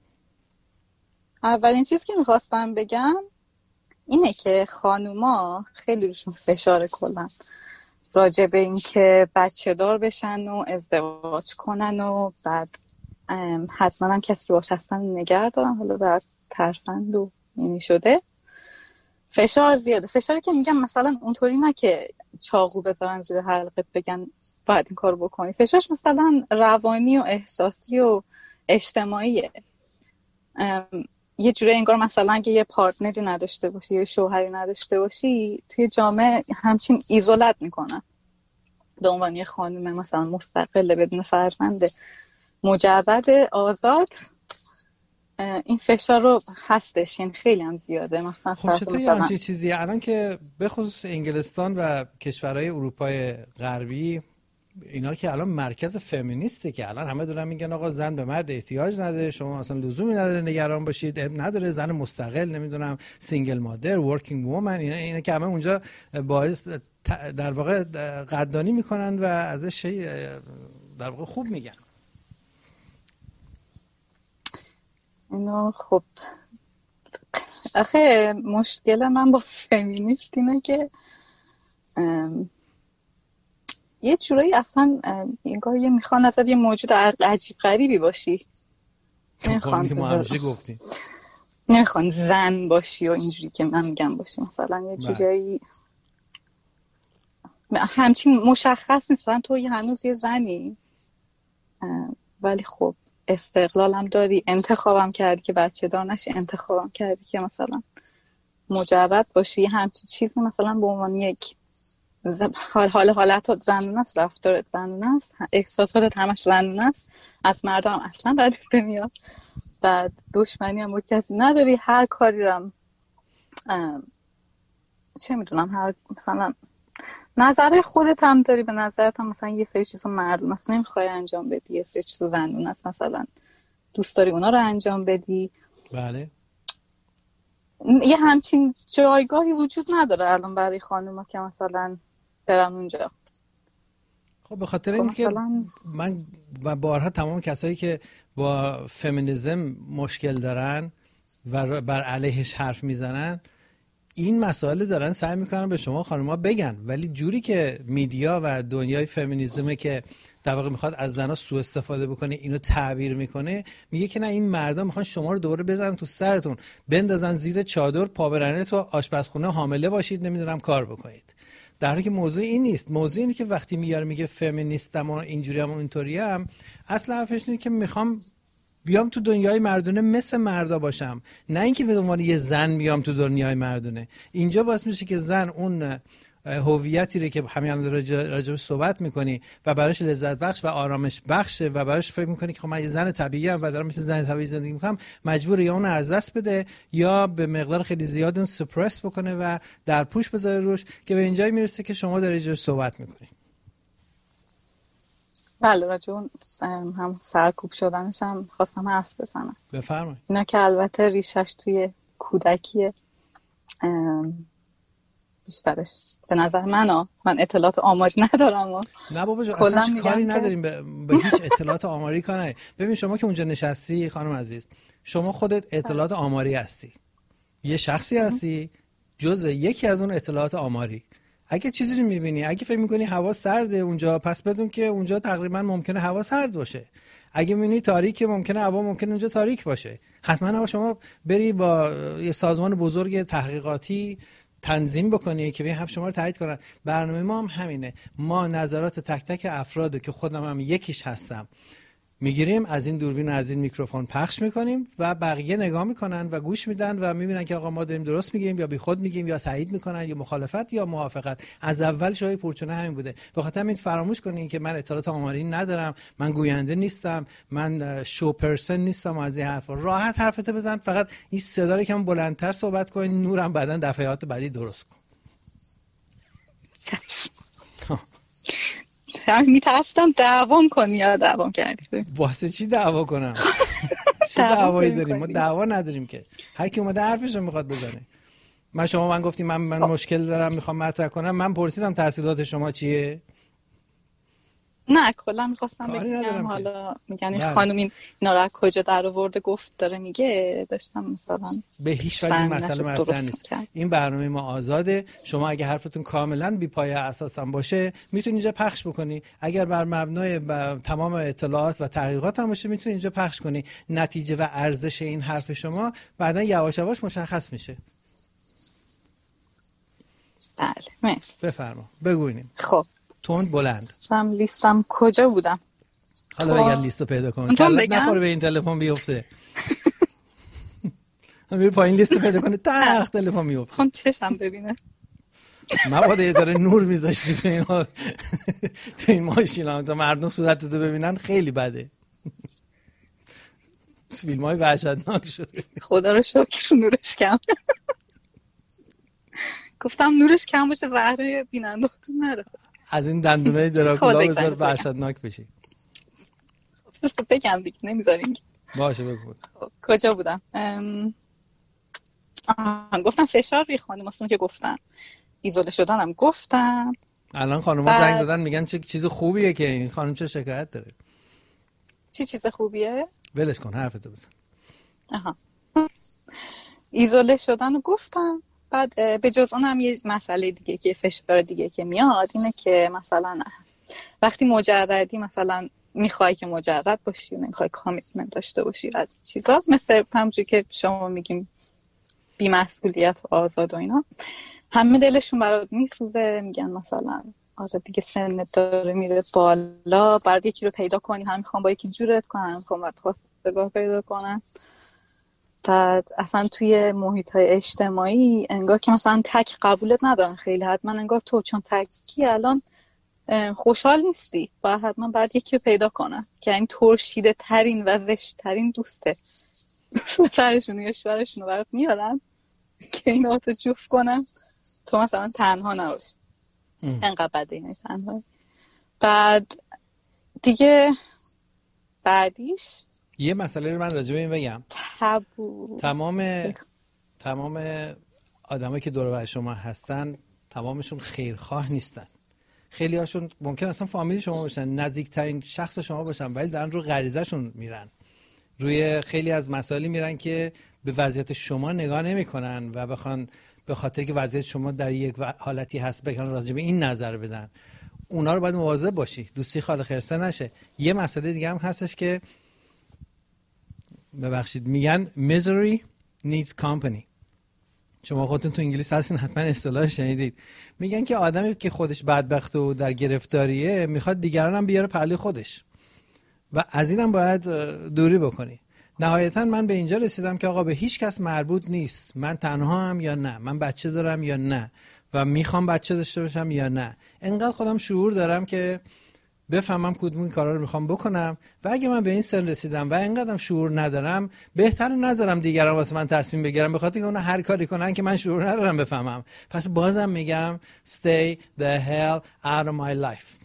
اولین چیز که میخواستم بگم اینه که خانوما خیلی روشون فشار کلن راجع به این که بچه دار بشن و ازدواج کنن و بعد حتما هم کسی که باش هستن نگه دارن. حالا بعد ترفند و اینی شده فشار زیاده. فشاری که میگم مثلا اونطوری نه که چاقو بذارن زیر حلقت بگن باید این کار بکنی. فشارش مثلا روانی و احساسی و اجتماعیه. یه جوری انگار مثلا اگه یه پارتنری نداشته باشی یا شوهری نداشته باشی توی جامعه همچین ایزولت میکنن. به عنوان یه خانم مثلا مستقل بدون فرزند مجرد آزاد این فشار رو هستش. این خیلی هم زیاده. مثلا خب چطوری همچین چیزی الان که به خصوص انگلستان و کشورهای اروپای غربی اینا که الان مرکز فمینیسته که الان همه دارن میگن آقا زن به مرد احتیاج نداره شما اصلا لزومی نداره نگران باشید نداره زن مستقل نمیدونم سینگل مادر ورکینگ وومن اینا اینا که همه اونجا باعث در واقع قدردانی میکنن و ازش در واقع خوب میگن. اینو خب آخه مشکل من با فمینیست اینه که یه جورایی اصلا انگار یه میخوان ازت یه موجود عجیب غریبی باشی. نمیخوان که ما همیشه گفتیم نمیخوان زن باشی و اینجوری که من میگم باشی، مثلا یه جوری همچین مشخص نیست مثلا تو هنوز یه زنی ولی خب استقلالم داری، انتخابم کردی که بچه دار نشی، انتخابم کردی که مثلا مجرد باشی، همچین چیزی مثلا به عنوان یک حال حال حالت زنونه است، رفتارت زنونه است، احساساتت همش زنونه است، از مردم هم اصلا بدت نمیاد، بعد دشمنی هم با کسی نداری، هر کاری رم چه میدونم هر مثلا نظر خودت هم داری، به نظرت هم مثلا یه سری چیزا مردم است نمیخوای انجام بدی، یه سری چیزا زنونه است مثلا دوست داری اونا رو انجام بدی. بله یه همچین جایگاهی وجود نداره الان برای خانوما که مثلا برن اونجا. خب به خاطر اینکه من و بارها تمام کسایی که با فمینیسم مشکل دارن و بر علیهش حرف میزنن این مسائل دارن سعی میکنن به شما خانوما بگن، ولی جوری که میدیا و دنیای فمینیسمه که در واقع میخواد از زنا سوء استفاده بکنه اینو تعبیر میکنه، میگه که نه این مردم میخوان شما رو دوباره بزنن تو سرتون، بندازن زیر چادر، پابرهنه تو آشپزخونه حامله باشید، نمیدونم کار بکنید. در حالی که موضوع این نیست. موضوع اینه که وقتی میاره میگه فمینیستم و اینجوری هم و اینطوری هم، اصلا حرفش اینه که میخوام بیام تو دنیای مردونه مثل مردا باشم، نه اینکه به عنوان یه زن بیام تو دنیای مردونه. اینجا باعث میشه که زن اون هویتی رو که همین راجعش صحبت میکنی و براش لذت بخش و آرامش بخشه و براش فکر میکنی که خب من یه زن طبیعی ام و دارم مثل زن طبیعی زندگی میکنم، مجبور یا اون از دست بده یا به مقدار خیلی زیاد اون سپرس بکنه و در پوش بذاره روش، که به اینجایی میرسه که شما داری راجعش صحبت میکنی. بله راجع اون هم سرکوب شدنش هم خواستم حرف بزنم. بفرمایید. اینا که البته ریشش توی کودکیه بیشترش به نظر من ها. من اطلاعات آماری ندارم ها. نه بابا جان اصلا کاری نداریم به, به هیچ اطلاعات آماری کار نداریم. ببین شما که اونجا نشستی خانم عزیز، شما خودت اطلاعات آماری هستی، یه شخصی هستی جزء یکی از اون اطلاعات آماری. اگه چیزی رو میبینی، اگه فکر میکنی هوا سرده اونجا، پس بدون که اونجا تقریبا ممکنه هوا سرد باشه. اگه میبینی تاریکه، ممکنه هوا ممکنه اونجا تاریک باشه. حتما شما بری با یه سازمان بزرگ تحقیقاتی تنظیم بکنی که به حرف شما رو تایید کنن. برنامه ما هم همینه. ما نظرات تک تک افرادو که خودم هم یکیش هستم میگیریم، از این دوربین از این میکروفون پخش میکنیم و بقیه نگاه میکنن و گوش میدن و میبینن که آقا ما داریم درست میگیم یا بی خود میگیم یا تایید میکنن یا مخالفت یا موافقت. از اول شای پورچونه همین بوده. به خاطر همین فراموش کنین که من اطلاعات آماری ندارم، من گوینده نیستم، من شو پرسن نیستم. از این حرفا راحت حرفتو بزن، فقط این صدا رو کم بلندتر صحبت کن، نورم بعدن دفعات بعدی درست کن. من میترسم دعوام کنی یا دعوام کردی. واسه چی دعوا کنم؟ چه دعوایی داریم؟ ما دعوا نداریم که. هر کی اومده حرفش رو میخواد بزنه. من شما من گفتیم من من مشکل دارم میخوام مطرح کنم، من پرسیدم تحصیلات شما چیه؟ نه کلا میخواستم بگم حالا میگن این خانم این اینا رو کجا در آورده گفت داره میگه، داشتم مثلا به هیچ وجه مسئله مطرح نیست. این برنامه ما آزاده. شما اگه حرفتون کاملا بی پایه اساسا باشه میتونید اینجا پخش بکنی، اگر بر مبنای تمام اطلاعات و تحقیقات هم باشه میتونید اینجا پخش کنی. نتیجه و ارزش این حرف شما بعدا یواش یواش مشخص میشه. بله مرسی. بفرما بگوینیم. خب تند بلند. من لیستم کجا بودم؟ حالا اگر لیستو پیدا کن کلت نخوره به این تلفن بیفته. من پایین لیستو پیدا کنه تخت تلفن میفته. خب چشم ببینه. مبادا یه ذره نور میذاشتی تو این تو این ماشینا تا مردم صورتتو ببینن، خیلی بده. فیلمای وحشتناک شده. خدا رو شکر نورش کم. گفتم نورش کم باشه زهره بیننده‌تون نره. از این دندونای دراکولا بذار وحشتناک بشی. بگم دیگه نمیذاریم. باشه بگو. کجا بودم؟ ام... آه، گفتم فشار روی خانم‌هاست که گفتم. ایزوله شدنم گفتم. الان خانم‌ها بعد... زنگ دادن میگن چه چیز خوبیه که این خانم چه شکایت داره. چی چیز خوبیه؟ ولش کن حرفتو بزن. آها. ایزوله شدن گفتم. بعد به جز اونم یه مسئله دیگه که فشار دیگه که میاد اینه که مثلا وقتی مجردی مثلا میخوای که مجرد باشی و نمیخوای کامیتمنت داشته باشی از چیزا، مثل همونجوری که شما میگیم بی‌مسئولیت و آزاد و اینا، همه دلشون برات میسوزه، میگن مثلا آره دیگه سنت داره میره بالا، بعد یکی رو پیدا کنی هم میخوام با یکی جورت کنن، میخوام باید خواستگاه پیدا کنن. بعد اصلا توی محیط‌های اجتماعی انگار که مثلا تک قبولت ندارن خیلی، حتما انگار تو چون تکی الان خوشحال نیستی، باید حتما باید یکی رو پیدا کنن که این ترشیده ترین و زشت ترین دوسته سرشون یا شوهرشون رو برات میارن که اینا تو جفت کنن، تو مثلا تنها نباشی. انقدر بده اینه تنها. بعد دیگه بعدیش یه مسئله رو من راجع به این بگم. تابو. تمام تمام آدمایی که دور و بر شما هستن تمامشون خیرخواه نیستن. خیلی هاشون ممکن اصلا فامیل شما باشن، نزدیکترین شخص شما باشن، ولی دارن رو غریزه‌شون میرن، روی خیلی از مسائلی میرن که به وضعیت شما نگاه نمیکنن و بخوان به خاطر که وضعیت شما در یک حالتی هست بکنن راجع به این نظر بدن. اونا رو باید مواظب باشی، دوستی خال خرسه نشه. یه مسئله دیگه هم هستش که ببخشید میگن misery needs company. شما خودتون تو انگلیس هستین حتما اصطلاح شنیدید. میگن که آدمی که خودش بدبخت و در گرفتاریه میخواد دیگران هم بیاره پهلوی خودش و از اینم باید دوری بکنی. نهایتا من به اینجا رسیدم که آقا به هیچ کس مربوط نیست من تنها هم یا نه، من بچه دارم یا نه و میخوام بچه داشته باشم یا نه. انقدر خودم شعور دارم که بفهمم کدوم این کارا رو میخوام بکنم و اگه من به این سن رسیدم و انقدرم شعور ندارم بهتره نذارم دیگران واسه من تصمیم بگیرن، به خاطر که اونا هر کاری کنن که من شعور ندارم بفهمم. پس بازم میگم stay the hell out of my life.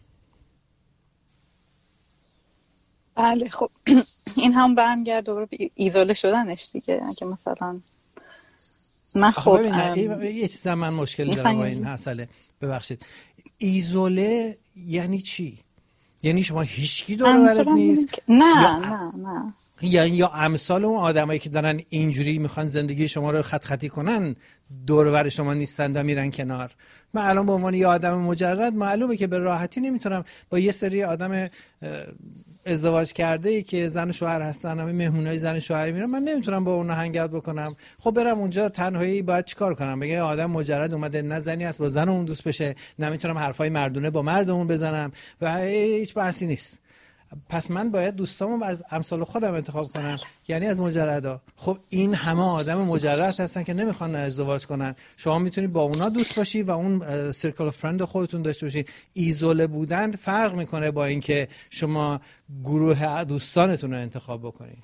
بله خب این هم برمیگرد دوباره به ایزوله شدنش دیگه. اگه مثلا من خب ام... یه چیز من مشکل دارم با این مسئله، ببخشید. ایزوله یعنی چی؟ یعنی شما هیچکی دور و برت نیست؟ نه یا... نه نه یا یا امثال اون آدمایی که دارن اینجوری میخوان زندگی شما رو خط خطی کنن دور و بر شما نیستن و میرن کنار. من الان به عنوان یه آدم مجرد معلومه که به راحتی نمیتونم با یه سری آدم ازدواج کرده ای که زن و شوهر هستن، همه مهمونای زن و شوهری میرن، من نمیتونم با اونها هنگ اوت بکنم. خب برم اونجا تنهایی باید چیکار کنم؟ بگه آدم مجرد اومده نه زنی است با زن اون دوست بشه، نمیتونم حرفای مردونه با مردمون بزنم و هیچ بحثی نیست. پس من باید دوستامو از امثال خودم انتخاب کنم، یعنی از مجردا. خب این همه آدم مجرد هستن که نمیخوان ازدواج کنن. شما میتونید با اونا دوست باشی و اون سرکل فرند خودتون داشته باشید. ایزوله بودن فرق میکنه با اینکه شما گروه دوستانتون رو انتخاب بکنید.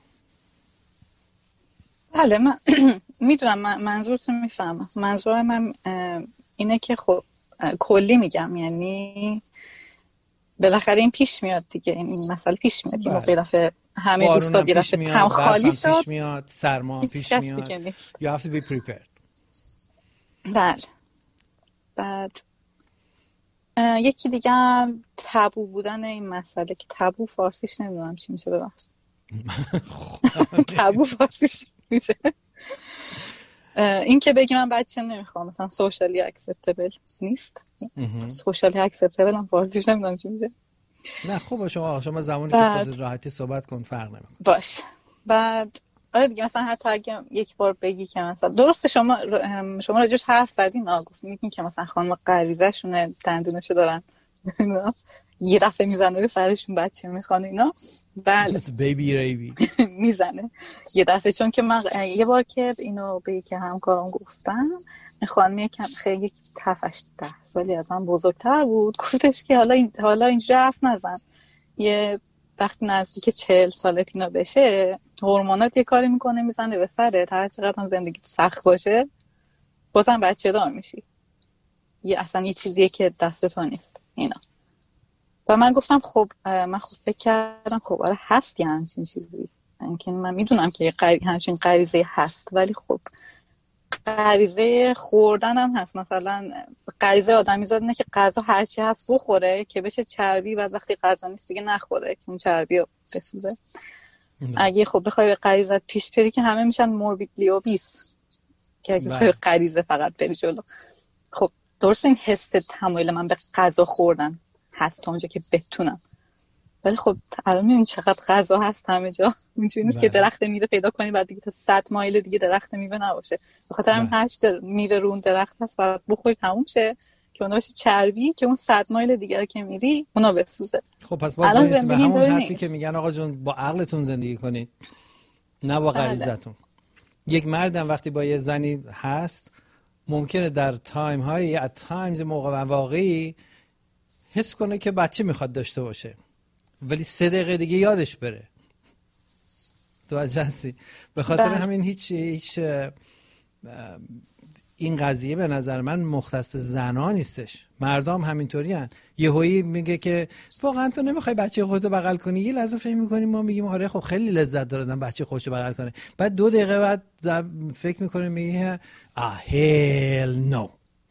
بله من میدونم منظورتون میفهمم. منظور من اینه که خب کلی میگم، یعنی بالاخره این پیش میاد دیگه، این مسئله پیش میاد. این موقع دفعه همه دوستا یه دفعه تم خالی شد، پیش میاد، سرما پیش میاد. You have to be prepared. بله. بعد یکی دیگه هم تابو بودن این مسئله که تابو فارسیش نمیدونم چی میشه، ببخشید. تابو فارسیش میشه این که بگی من بچه نمیخوام، مثلا سوشالی اکسپتبل نیست. سوشالی اکسپتبل هم فارسیش نمیدونم چی میشه. نه خوبه شما شما زمانی که خودت راحتی صحبت کن فرق نمیکنه. باش. بعد آره دیگه مثلا حتی اگه یک بار بگی که مثلا درسته شما شما راجعش حرف زدین، گفتین میگین که مثلا خانم غریزه شونه دندونشو دارن یه دفعه میزنه رو سرشون بچه میخوان اینا. بله بیبی ریبی میزنه یه دفعه. چون که من یه بار که اینو به یکی همکارم گفتم، خانمی کم خیلی تفش ده سالی از من بزرگتر بود، گفتش که حالا این حالا اینجوری حرف نزن، یه وقتی نزدیک چهل سالت اینا بشه هورمونات یه کاری میکنه میزنه به سرت، هر چقدر هم زندگی سخت باشه بازم بچه دار میشی، یه اصلا یه چیزیه که دست تو نیست اینا. و من گفتم خب من خب فکر کردم خب آره هست یه همچین چیزی، اینکه من میدونم که غری... همچین غریزه هست، ولی خب غریزه خوردن هم هست. مثلا غریزه آدمی زاد اینه که غذا هرچی هست بخوره که بشه چربی، بعد وقتی غذا نیست دیگه نخوره که اون چربی رو بسوزه. اگه خب بخوای به غریزت پیش بری که همه میشن موربیدلی اوبیس، که اگه بخوای غریزه فقط بری جلو. خب درست این حس تمایل من به غذا خوردن هست تا اونجا که بتونم، ولی خب الان میبینی چقدر غذا هست همه جا، اینجوری نیست که درخت میوه پیدا کنی بعد دیگه تا صد مایل دیگه درخت میوه نباشه. به خاطر همین هر چی میوه رو اون درخت هست باید بخوری تموم شه که اون باشه چربی که اون صد مایل دیگه که میری اونا بسوزه. خب پس باز برسیم به همون حرفی که میگن آقا جون با عقلتون زندگی کنید نه با غریزتون. یک مردم وقتی با یه زنی هست ممکنه در تایم های ات تایمز موقع واقعی حس کنه که بچه میخواد داشته باشه ولی سه دقیقه دیگه یادش بره. توجه هستی؟ به خاطر بله. همین هیچ هیچ این قضیه به نظر من مختص زنا نیستش، مردم همینطوری هن. یهویی میگه که واقعا تو نمیخوای بچه خودتو بغل کنی، یه لحظه فکر میکنیم ما میگیم آره خب خیلی لذت داره بچه خودشو بغل کنه، بعد دو دقیقه بعد فکر میکنه میگه آه هیل نو.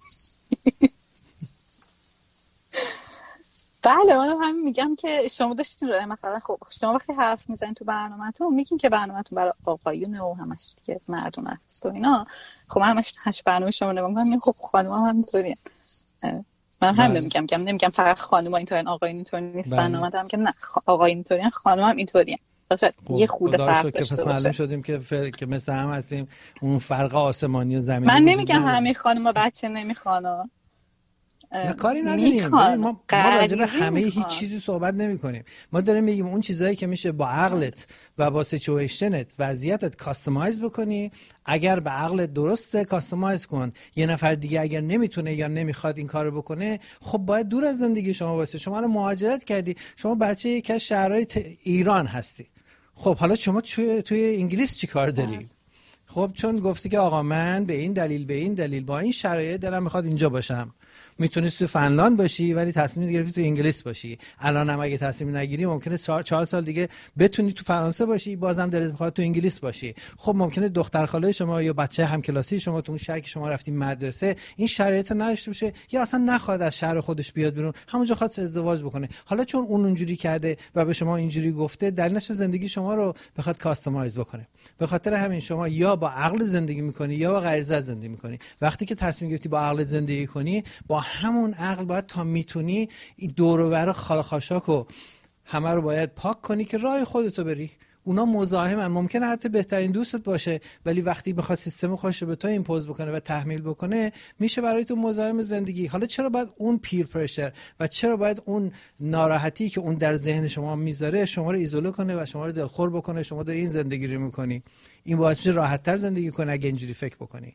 بله منم همین میگم که شما داشتین رو مثلا خب شما وقتی حرف میزنین تو برنامه‌تون میگین که برنامه‌تون برای آقایونه و همش دیگه مردونه است و اینا. خب من همش هش برنامه شما نگاه میکنم خب خانم‌ها هم همینطورین. من همین میگم که نمیگم فقط خانم‌ها اینطورین آقایون اینطور نیستن، من میگم که نه آقایون اینطورین خانم‌ها هم اینطورین. شاید یه خورده فرق داشته باشه. معلوم شدیم که فر... که مثل هم هستیم، اون فرق آسمانی و زمینی. من نمیگم همه خانم‌ها بچه نمیخوانن. نه کاری نداریم، ما ما راجع به همه هیچ چیزی صحبت نمی کنیم. ما داریم میگیم اون چیزایی که میشه با عقلت و با سیچویشنت وضعیتت کاستماایز بکنی، اگر به عقلت درسته کاستماایز کن. یه نفر دیگه اگر نمیتونه یا نمیخواد این کارو بکنه خب باید دور از زندگی شما باشه. شما الان مهاجرت کردی، شما بچه یک از شهرهای ایران هستی، خب حالا شما توی توی انگلیس چی کار داری؟ خب چون گفتی که آقا من به این دلیل به این دلیل با این شرایط دلم میخواد اینجا باشم. میتونستی تو فنلاند باشی ولی تصمیم گرفتی تو انگلیس باشی. الان هم اگه تصمیم نگیری ممکنه چهار سال دیگه بتونی تو فرانسه باشی، بازم دلت میخواد تو انگلیس باشی. خب ممکنه دختر خاله شما یا بچه همکلاسی شما تو اون شهر که شما رفتین مدرسه این شرایط نداشته باشه یا اصلا نخواد از شهر خودش بیاد بیرون، همونجا خواست ازدواج بکنه. حالا چون اون اونجوری کرده و به شما اینجوری گفته دلیل نشه زندگی شما رو بخواد کاستماایز بکنه. به خاطر همین شما یا با عقل زندگی میکنی یا با غریزه زندگی میکنی. وقتی که تصمیم گرفتی با عقل زندگی کنی با همون عقل باید تا میتونی این دور و بر خال خاشاکو همه رو باید پاک کنی که راه خودتو بری. اونا مزاحمن، ممکنه حتی بهترین دوستت باشه ولی وقتی بخواد سیستم خودش به تو ایمپوز بکنه و تحمیل بکنه میشه برای تو مزاحم زندگی. حالا چرا باید اون پیر پرشر و چرا باید اون ناراحتی که اون در ذهن شما میذاره شما رو ایزوله کنه و شما رو دلخور بکنه؟ شما داری این زندگی رو میکنی، این باعث میشه راحت‌تر زندگی کنی اگه اینجوری فکر بکنی.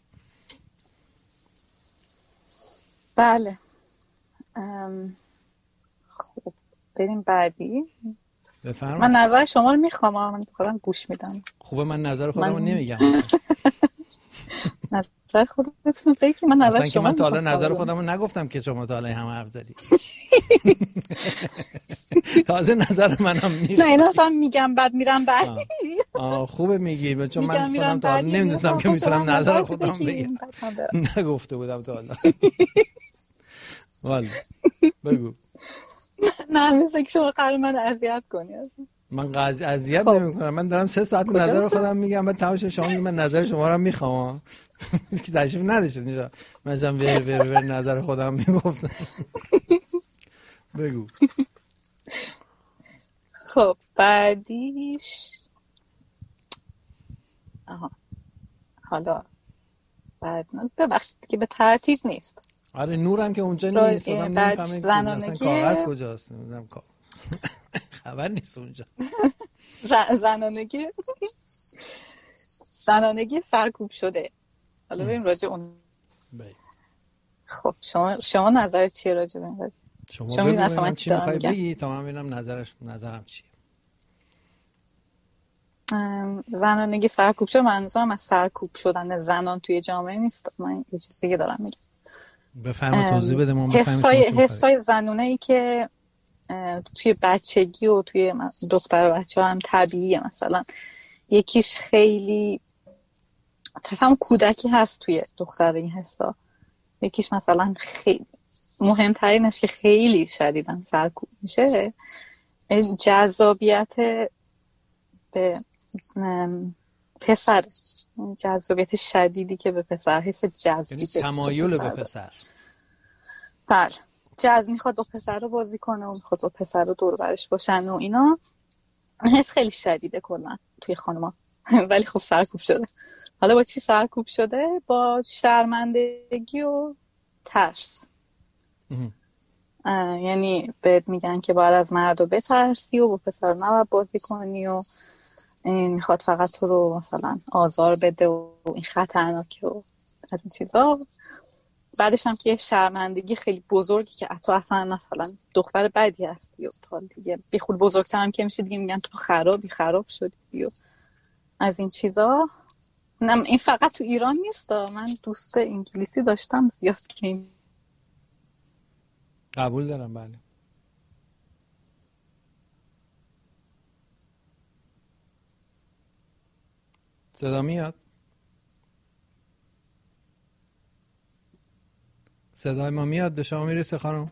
بله. ام... خب بریم بعدی. بفرمایید. من نظر شما رو میخوام، من خودم گوش میدم. خوبه من نظر خودم رو من... نمیگم. نظر خودتون بگید. من نظر اصلا شما که من تا حالا نظر خودم رو نگفتم که شما تا حالا هم حرف زدی. تازه نظر منم میگم. نه اینا اصلا میگم بعد میرم بعدی. آه خوبه میگی، چون من خودم تا حالا نمیدونستم که میتونم نظر خودم بگم. نگفته بودم تا حالا. والا بگو. نه مثل که شما قرار من اذیت کنی. من قضیه اذیت خب. نمی کنم، من دارم سه ساعت نظر خودم میگم بعد تماشا شما میگم من نظر شما رو میخوام. که تشریف نداشتید اینجا من جام ور ور ور نظر خودم میگفتم. بگو. خب بعدیش آها حالا بعد ببخشید که به ترتیب نیست. آره نورم که اونجا نیست، آدم نمیفهمه که اصلا کاغذ کجاست، نمیدونم خبر نیست اونجا. زنانگی زنانگی سرکوب شده. حالا بریم راجع اون. خب شما شما نظرت چیه راجع به این قضیه؟ شما بگو من چی می‌خوای بگی تا من ببینم نظرش نظرم چیه. زنانگی سرکوب شده، منظورم از سرکوب شدن زنان توی جامعه نیست، من یه چیز دیگه دارم میگم. بفرما توضیح بده ما بفهمیم. حسای حسای زنونه‌ای که توی بچگی و توی دختر و بچه ها هم طبیعیه. مثلا یکیش خیلی تفهم کودکی هست توی دختر این حسا، یکیش مثلا خیلی مهمترینش که خیلی شدیدن سرکوب میشه جذابیت به پسر، جذابیت شدیدی که به پسر، حس جذبی، یعنی تمایل به پسر. بله جز میخواد با پسر رو بازی کنه و میخواد با پسر رو دور برش باشن و اینا. حس خیلی شدیده کلا توی خانوما. ولی خب سرکوب شده. حالا با چی سرکوب شده؟ با شرمندگی و ترس. یعنی بهت میگن که باید از مرد رو بترسی و با پسر نباید بازی کنی و این میخواد فقط تو رو مثلا آزار بده و این خطرناکه و از این چیزا. بعدش هم که یه شرمندگی خیلی بزرگی که تو اصلا مثلا دختر بدی هستی و تا دیگه بی خود بزرگتر هم که میشه دیگه میگن تو خرابی خراب شدی و از این چیزا. این فقط تو ایران نیست. من دوست انگلیسی داشتم زیاد که این قبول دارم. بله صدا میاد؟ صدای ما میاد؟ به شما میرسه خانم؟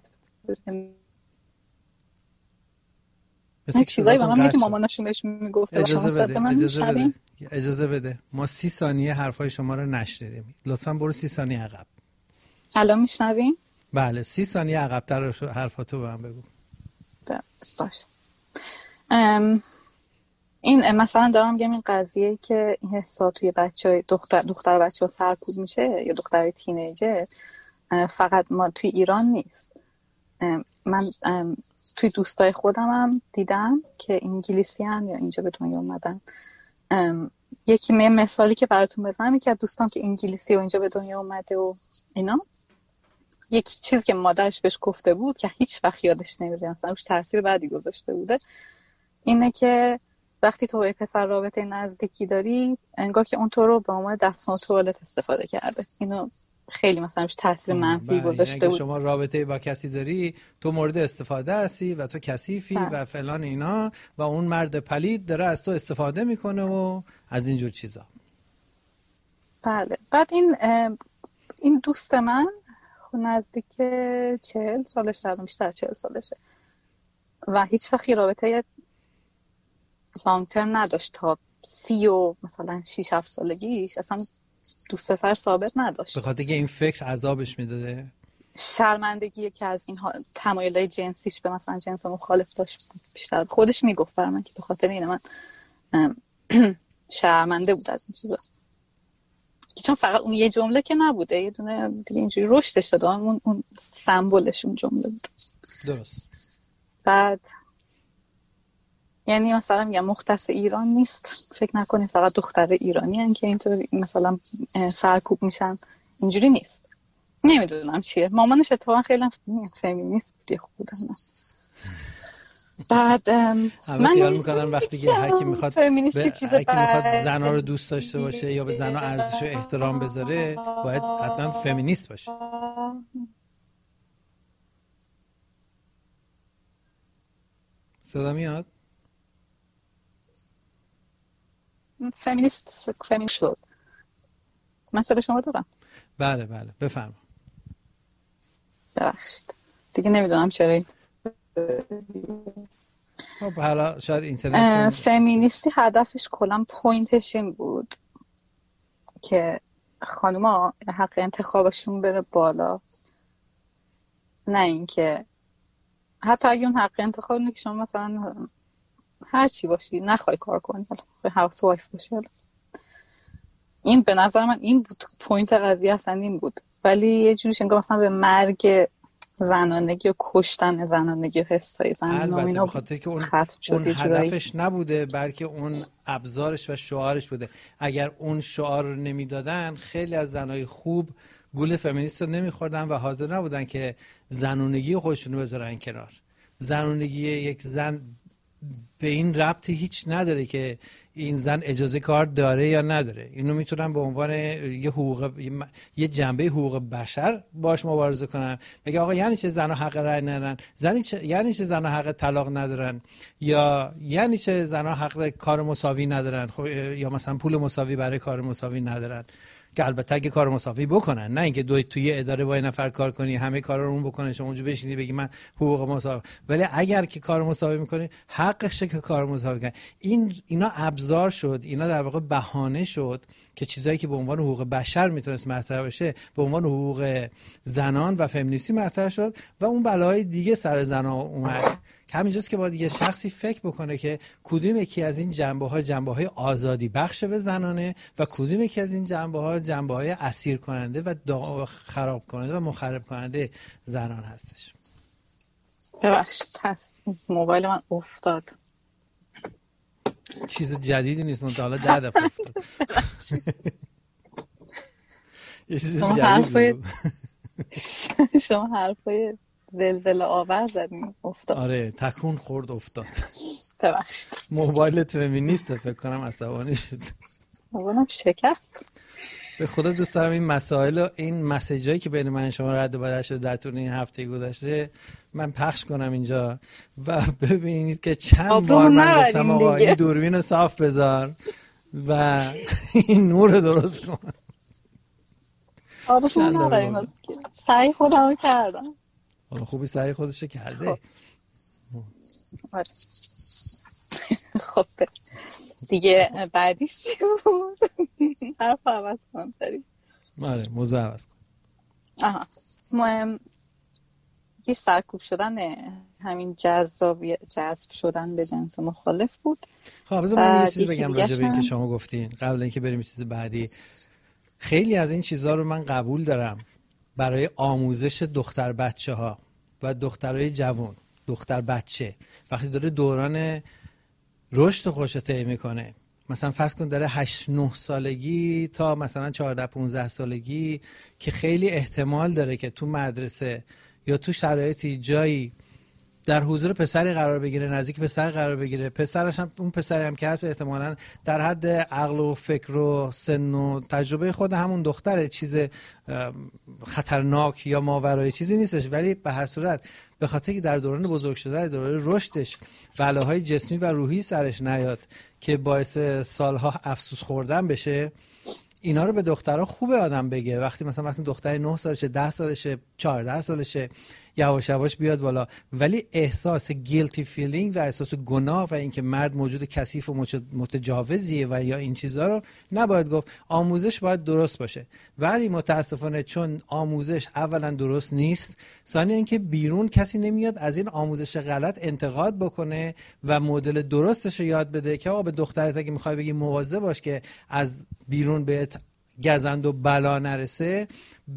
این چیزایی به من میگه که ماماناشون بهش میگفته. اجازه بده اجازه بده اجازه بده ما سی ثانیه حرفای شما رو نشنیدیم. لطفاً برو سی ثانیه عقب. الان میشنوین؟ بله سی ثانیه عقب‌تر حرفاتو به من بگو. باشه. ام این مثلا دارم میگم این قضیه که این حسا توی بچهای دختر دختر بچه‌ها سرکوب میشه یا دختر تینیجر فقط ما توی ایران نیست. من توی دوستای خودم هم دیدم که انگلیسی هم یا اینجا به دنیا اومدن. یکی می مثالی که براتون بزنم، یکی از دوستام که انگلیسی و اینجا به دنیا اومده و اینا، یکی چیزی که مادرش بهش گفته بود که هیچ وقت یادش نمیره، اصلا روش تاثیر بعدی گذاشته بوده، اینه که وقتی تو با پسر رابطه نزدیکی داری انگار که اون تو رو به عنوان دستمال توالت استفاده کرده. اینو خیلی مثلا روش تاثیر منفی گذاشته بود. شما رابطه با کسی داری، تو مورد استفاده هستی و تو کثیفی و فلان اینا و اون مرد پلید داره از تو استفاده میکنه و از اینجور چیزا. بله. بعد این این دوست من نزدیک چهل سالش داره، بیشتر چهل سالشه و هیچ وقت رابطه لانگ ترم نداشت تا سی و مثلا شش هفت سالگیش اصلا دوست پسر ثابت نداشت. به خاطر که این فکر عذابش میداده. شرمندگی که از این تمایلات جنسیش به مثلا جنس مخالف داشت بیشتر خودش میگفت برام که به خاطر اینه من شرمنده بود از این چیزا. چون فقط اون یه جمله که نبوده، یه دونه دیگه اینجوری رشدش داد، اون اون سمبلش اون جمله بود. درست. بعد یعنی مثلا میگم مختص ایران نیست، فکر نکنید فقط دختر ایرانی هن که اینطور مثلا سرکوب میشن، اینجوری نیست. نمیدونم چیه، مامانش اتفاقا خیلی فمینیست بودی خودم. بعد من خیال میکنم وقتی که هر کی میخواد به هر کی میخواد زنا رو دوست داشته باشه یا به زنا ارزش و احترام بذاره باید حتما فمینیست باشه. صدا میاد؟ فمینیست فمینیست شد. من صدا شما دارم؟ بله بله بفرما. ببخشید دیگه نمیدونم چرا این خب حالا شاید اینترنت فمینیستی هدفش کلا پوینتش این بود که خانوما حق انتخابشون بره بالا، نه اینکه حتی اگه اون حق انتخاب اینه که شما مثلا هر چی باشی نخوای کار کنی، به هاوس وایف باشی. این به نظر من این بود پوینت قضیه، اصلا این بود. ولی یه جوریش انگار مثلا به مرگ زنانگی و کشتن زنانگی و حسای زنان و اینا، به خاطر که اون, اون هدفش نبوده بلکه اون ابزارش و شعارش بوده. اگر اون شعار رو نمیدادن خیلی از زنای خوب گول فمینیست رو نمیخوردن و حاضر نبودن که زنونگی خودشون رو بذارن کنار. زنونگی یک زن به این ربطی هیچ نداره که این زن اجازه کار داره یا نداره. اینو میتونن به عنوان یه حقوق یه جنبه حقوق بشر باش مبارزه کنن، بگه آقا یعنی چه زنها حق رأی ندارن، زنی چه یعنی چه زنها حق طلاق ندارن، یا یعنی چه زنها حق کار مساوی ندارن، خب یا مثلا پول مساوی برای کار مساوی ندارن. که البته اگه کار مساوی بکنن، نه اینکه دو توی اداره با یه نفر کار کنی همه کارا رو اون بکنه شما اونجا بشینی بگی من حقوق مساوی، ولی اگر که کار مساوی میکنی حقشه که کار مساوی کنی. این اینا ابزار شد، اینا در واقع بهانه شد که چیزایی که به عنوان حقوق بشر میتونست مطرح بشه به عنوان حقوق زنان و فمینیستی مطرح شد و اون بلاهای دیگه سر زنا اومد. که همینجاست که باید یه شخصی فکر بکنه که کدوم یکی از این جنبه‌ها جنبه‌های آزادی بخش به زنانه و کدوم یکی از این جنبه‌ها جنبه‌های اسیر کننده و خراب کننده و مخرب کننده زنان هستش. ببخشید هست موبایل من افتاد. چیز جدیدی نیست، من تا حالا ده دفعه افتاد. یه چیز جدیدی. شما حرفای زلزله آور زدیم افتاد. آره تکون خورد افتاد. ببخشید. موبایلت فمینیسته فکر کنم عصبانی شد. موبایلم شکست. به خدا دوست دارم این مسائل و این مسیجایی که بین من شما رد و بدل شده در طول این هفته گذشته من پخش کنم اینجا و ببینید که چند بار من گفتم آقا این دوربین رو صاف بذار و این نور رو درست کن. آبتون نداریم، سعی خودم رو کردم. حالا خوبی سعی خودشو کرده. آره. خب دیگه بعدیش چی بود؟ حرف عوض کنم سری. آره موضوع عوض کن. آها مهم یه سرکوب شدن همین جذاب جذب شدن به جنس مخالف بود. خب بذار من یه چیزی بگم راجع به این که شما گفتین قبل اینکه بریم چیز بعدی. خیلی از این چیزها رو من قبول دارم برای آموزش دختر بچه ها و دخترای جوان، دختر بچه وقتی داره دوران رشد خودش رو طی میکنه، مثلا فرض کن داره هشت نه سالگی تا مثلا چهارده پانزده سالگی که خیلی احتمال داره که تو مدرسه یا تو شرایطی جایی در حضور پسری قرار بگیره، نزدیک پسر قرار بگیره، پسرش هم اون پسری هم که هست احتمالاً در حد عقل و فکر و سن و تجربه خود همون دختره، چیز خطرناک یا ماورای چیزی نیستش، ولی به هر صورت به خاطر که در دوران بزرگ شدن، دوران رشدش بلاهای جسمی و روحی سرش نیاد که باعث سالها افسوس خوردن بشه، اینا رو به دخترها خوبه آدم بگه. وقتی مثلا وقتی دختر نه سالشه، ده سالشه، چهارده سالشه، یواش یواش بیاد بالا، ولی احساس گیلتی فیلینگ و احساس گناه و اینکه مرد موجود کثیف و متجاوزیه و یا این چیزها رو نباید گفت. آموزش باید درست باشه، ولی متاسفانه چون آموزش اولا درست نیست، ثانیا اینکه بیرون کسی نمیاد از این آموزش غلط انتقاد بکنه و مدل درستش رو یاد بده که آقا به دخترت اگه میخوای بگی مواظب باش که از بیرون بهت گزند و بلا نرسه،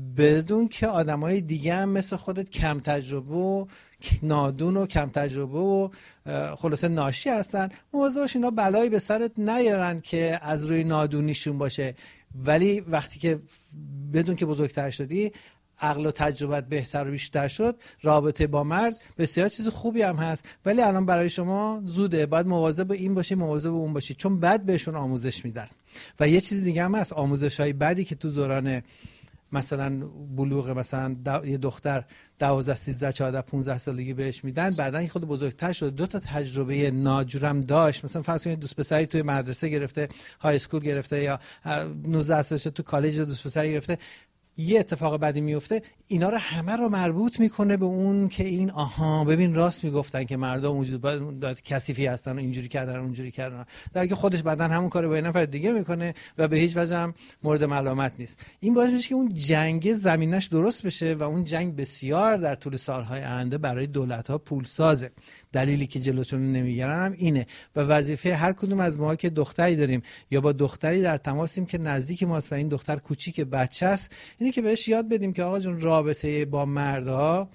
بدون که آدمای دیگه هم مثل خودت کم تجربه و نادون و کم تجربه و خلاصه ناشی هستن، مواظب باش اینا بلایی به سرت نیارن که از روی نادونیشون باشه. ولی وقتی که بدون که بزرگتر شدی، عقل و تجربت بهتر و بیشتر شد، رابطه با مرد بسیار چیز خوبی هم هست، ولی الان برای شما زوده، باید مواظب این باشی، مواظب اون باشی، چون بعد بهشون آموزش میدن. و یه چیز دیگه هم هست، آموزش‌های بعدی که تو دوران مثلا بلوغ مثلا یه دختر دوازده سیزده چهارده پانزده سالگی بهش میدن، بعدن خود بزرگتر شد دو تا تجربه ناجورم داشت، مثلا فرض کنید دوست پسری توی مدرسه گرفته، های اسکول گرفته، یا نوزده سالشه تو کالج دوست پسری گرفته، یه اتفاق بعدی میفته، اینا رو همه رو مربوط میکنه به اون که این آها ببین راست میگفتن که مردم موجود کثیفی هستن و اینجوری کردن و اونجوری کردن، در حالی که خودش بعدن همون کارو با یه نفر دیگه میکنه و به هیچ وجه هم مورد ملامت نیست. این باعث میشه که اون جنگ زمینش درست بشه و اون جنگ بسیار در طول سالهای آینده برای دولت‌ها پول سازه. دلیلی که جلوشون نمیگیرن هم اینه و وظیفه هر کدوم از ما که دختری داریم یا با دختری در تماسیم که نزدیک ماست و این دختر کوچیک بچه است، اینه که بهش یاد بدیم که آقا جون رابطه با مردها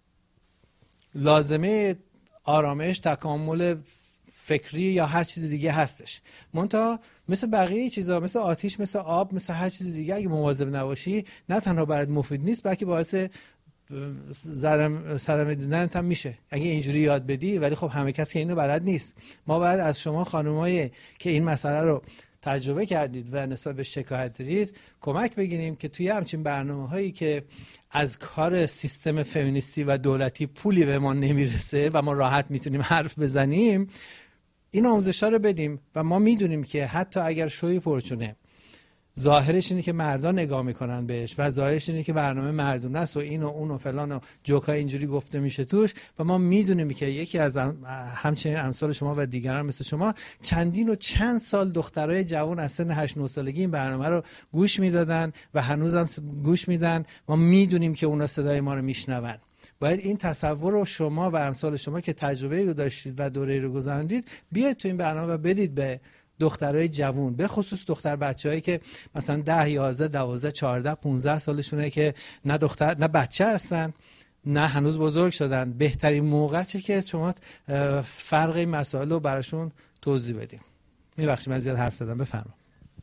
لازمه آرامش، تکامل فکری یا هر چیز دیگه هستش، منتها مثل بقیه چیزا، مثل آتیش، مثل آب، مثل هر چیز دیگه اگه مواظب نباشی نه تنها برات مفید نیست بلکه باعث زدم صدمه دیدنت هم میشه اگه اینجوری یاد بدی. ولی خب همه کس که اینو بلد نیست. ما باید از شما خانومایی که این مسئله رو تجربه کردید و نسبت به شکایت دارید کمک بگیریم که توی همچین برنامه‌هایی که از کار سیستم فمینیستی و دولتی پولی به ما نمیرسه و ما راحت میتونیم حرف بزنیم، این آموزش‌ها رو بدیم. و ما میدونیم که حتی اگر شوی پرچونه ظاهرش اینه که مردا نگاه میکنن بهش و ظاهرش اینه که برنامه مردونه است و این و اون و فلان و جوکای اینجوری گفته میشه توش و ما میدونیم که یکی از همچنین امثال شما و دیگران مثل شما چندین و چند سال دخترای جوان از سن هشت نه سالگی این برنامه رو گوش میدادن و هنوزم گوش میدن. ما میدونیم که اونا صدای ما رو میشنون. باید این تصور رو شما و امثال شما که تجربه رو داشتید و دوره رو گذروندید بیاید تو این برنامه و بدید به دخترای جوون، به خصوص دختر بچه‌هایی که مثلا ده، یازده، دوازده، چهارده، پانزده سالشونه که نه دختر نه بچه هستن نه هنوز بزرگ شدن. بهترین موقع چه که شما فرق این مسائل رو براشون توضیح بدیم. میبخشید من زیاد حرف زدم، بفرمایید.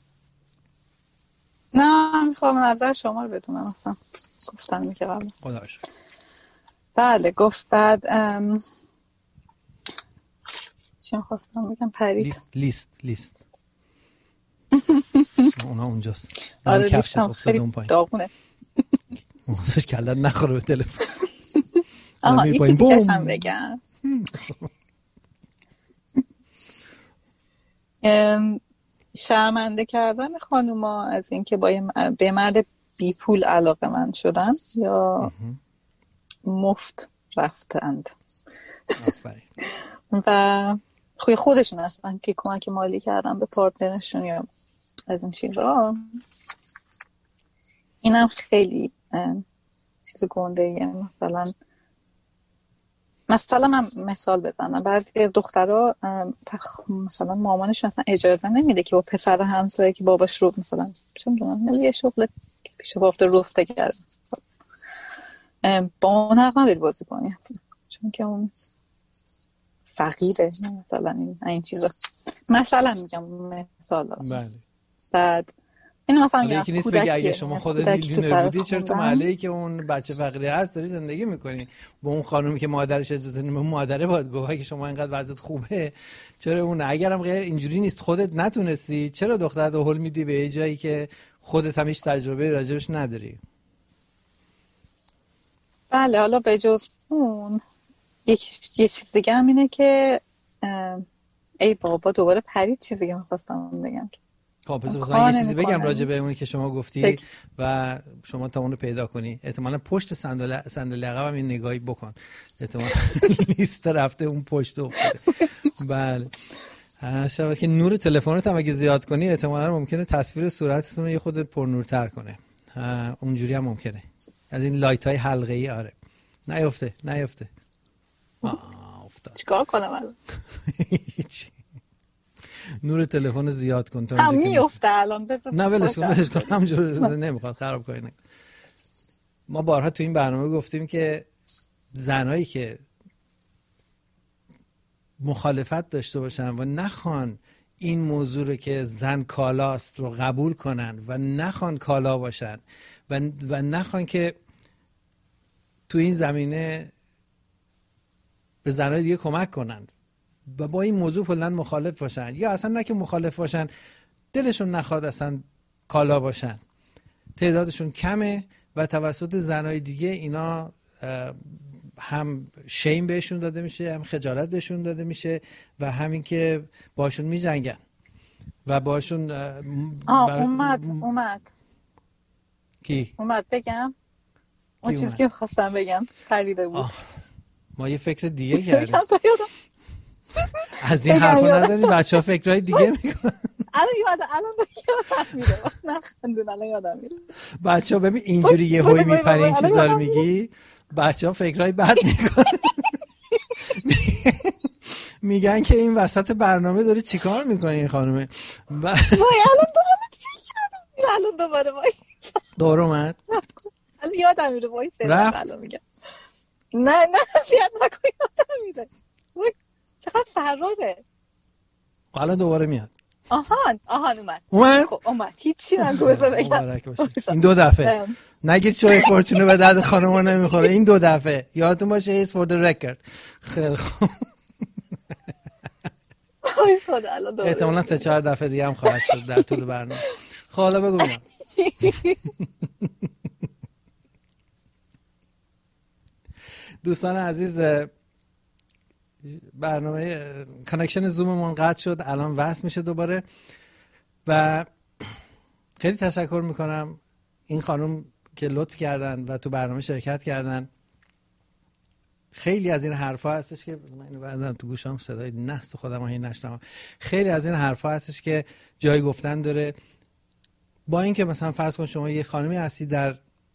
نه میخوام نظر شما رو بدونم، اصلا گفتم اینکه قبل. خدا رو شکر. بله گفت بعد ام... چی خواستم بگم پرید لیست لیست لیست اونا اونجاست. آره لیستم خیلی داغونه. موزش کلت نخوره به تلفن. آها این دیگه هم بگم. شرمنده کردن خانوما از اینکه با به مرد بی پول علاقه من شدن یا مفت رفتند و خوی خودشون هستن که کمک مالی کردن به پارتنرشون یا از این چیزا. اینم خیلی چیز گنده ایه. مثلا مثلا من مثال بزنم، بعضی دخترها مثلا مامانشون اصلا اجازه نمیده که با پسر همسایه که باباش رو مثلا چه میدونم یه شغل پیش بافت رفته کرد با اون حق نداری بازی کنی اصلا، چون که اون فقیره مثلا این, این چیزا. مثلا میگم مثلا بله. بعد این مثلا یکی نیست بگه اگه شما خودت میلیونر بودی چرا تو محله‌ای که اون بچه فقیری هست داری زندگی میکنی با اون خانومی که مادرش اجازه نمیده؟ مادره باید گفت که شما اینقدر وضعیت خوبه چرا اون، اگرم غیر اینجوری نیست خودت نتونستی چرا دخترت رو هول میدی به جایی که خودت هم هیچ تجربه راجبش نداری؟ بله حالا به جز اون یک یه چیز دیگه هم اینه که ای بابا دوباره پرید چیزی که می‌خواستم بگم. خب پس مثلا یه چیزی بگم راجع به اونی که شما گفتی فکر. و شما تا اون رو پیدا کنی. احتمالاً پشت صندلی صندلی عقبم این نگاهی بکن. احتمالاً لیست رفته اون پشت افتاده. بله. شاید که نور تلفنت هم اگه زیاد کنی احتمالاً ممکنه تصویر صورتتون رو یه خود پرنورتر کنه. اونجوری هم ممکنه. از این لایت‌های حلقه‌ای. آره. نیفته، نیفته. آه افتاد. چیکار کنم الان؟ نور تلفن زیاد کن تا هم میفته الان بذار نه ولش کن ولش کن همونجوری نمیخواد خراب کنی. ما بارها تو این برنامه گفتیم که زنایی که مخالفت داشته باشن و نخوان این موضوع رو که زن کالاست رو قبول کنن و نخوان کالا باشن و و نخوان که تو این زمینه به زنای دیگه کمک کنن و با این موضوع کلاً مخالف باشن یا اصلا نه که مخالف باشن دلشون نخواد اصلا کالا باشن، تعدادشون کمه و توسط زنای دیگه اینا هم شیم بهشون داده میشه هم خجالت بهشون داده میشه و همین که باشون میجنگن و باشون آه بر... اومد اومد کی؟ اومد بگم اون چیزی که خواستم بگم پریده بود. ما یه فکر دیگه کردیم از این حرفا نداری بچه‌ها فکرای دیگه میکنن. الان یادم الان یادم میره نه خندون الان یادم میره. بچه‌ها ببین اینجوری یه هوی میپره این چیزا رو میگی بچه‌ها فکرای بد میکنن. میگن که این وسط برنامه داره چیکار میکنه این خانومه. وای الان دوباره چی کردم؟ الان دوباره وای دور اومد. الان یادم میره وای الان میگم نه نه زیاد نکن یادم میره. وای چقدر فراره. الان دوباره میاد. آهان آهان اومد اومد خب اومد هیچی نگو بذار بگم این دو دفعه نگید شوی فورچونه به درد خانم‌ها نمیخوره. این دو دفعه یادتون باشه is for the record. خیلی خوب احتمالاً سه چهار دفعه دیگه هم خواهد شد در طول برنامه. خب حالا بگو بگم دوستان عزیز برنامه کانکشن زوممون قطع شد، الان وصل میشه دوباره و خیلی تشکر میکنم این خانم که لطف کردن و تو برنامه شرکت کردن. خیلی از این حرفا هستش که من بعدم تو گوشام صدای نحس خودم رو نشنوم. خیلی از این حرفا هستش که جای گفتن داره. با اینکه مثلا فرض کن شما یه خانمی هستی در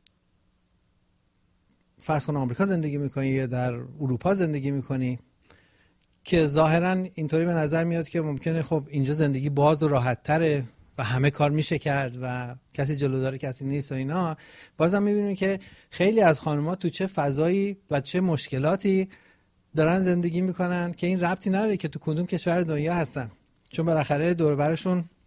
فرض کن آمریکا زندگی میکنی یا در اروپا زندگی میکنی که ظاهرا اینطوری به نظر میاد که ممکنه خب اینجا زندگی باز و راحت تره و همه کار میشه کرد و کسی جلودار کسی نیست و اینا، بازم میبینیم که خیلی از خانم‌ها تو چه فضایی و چه مشکلاتی دارن زندگی میکنن که این ربطی نداره که تو کدوم کشور دنیا هستن، چون بالاخره دور و برشون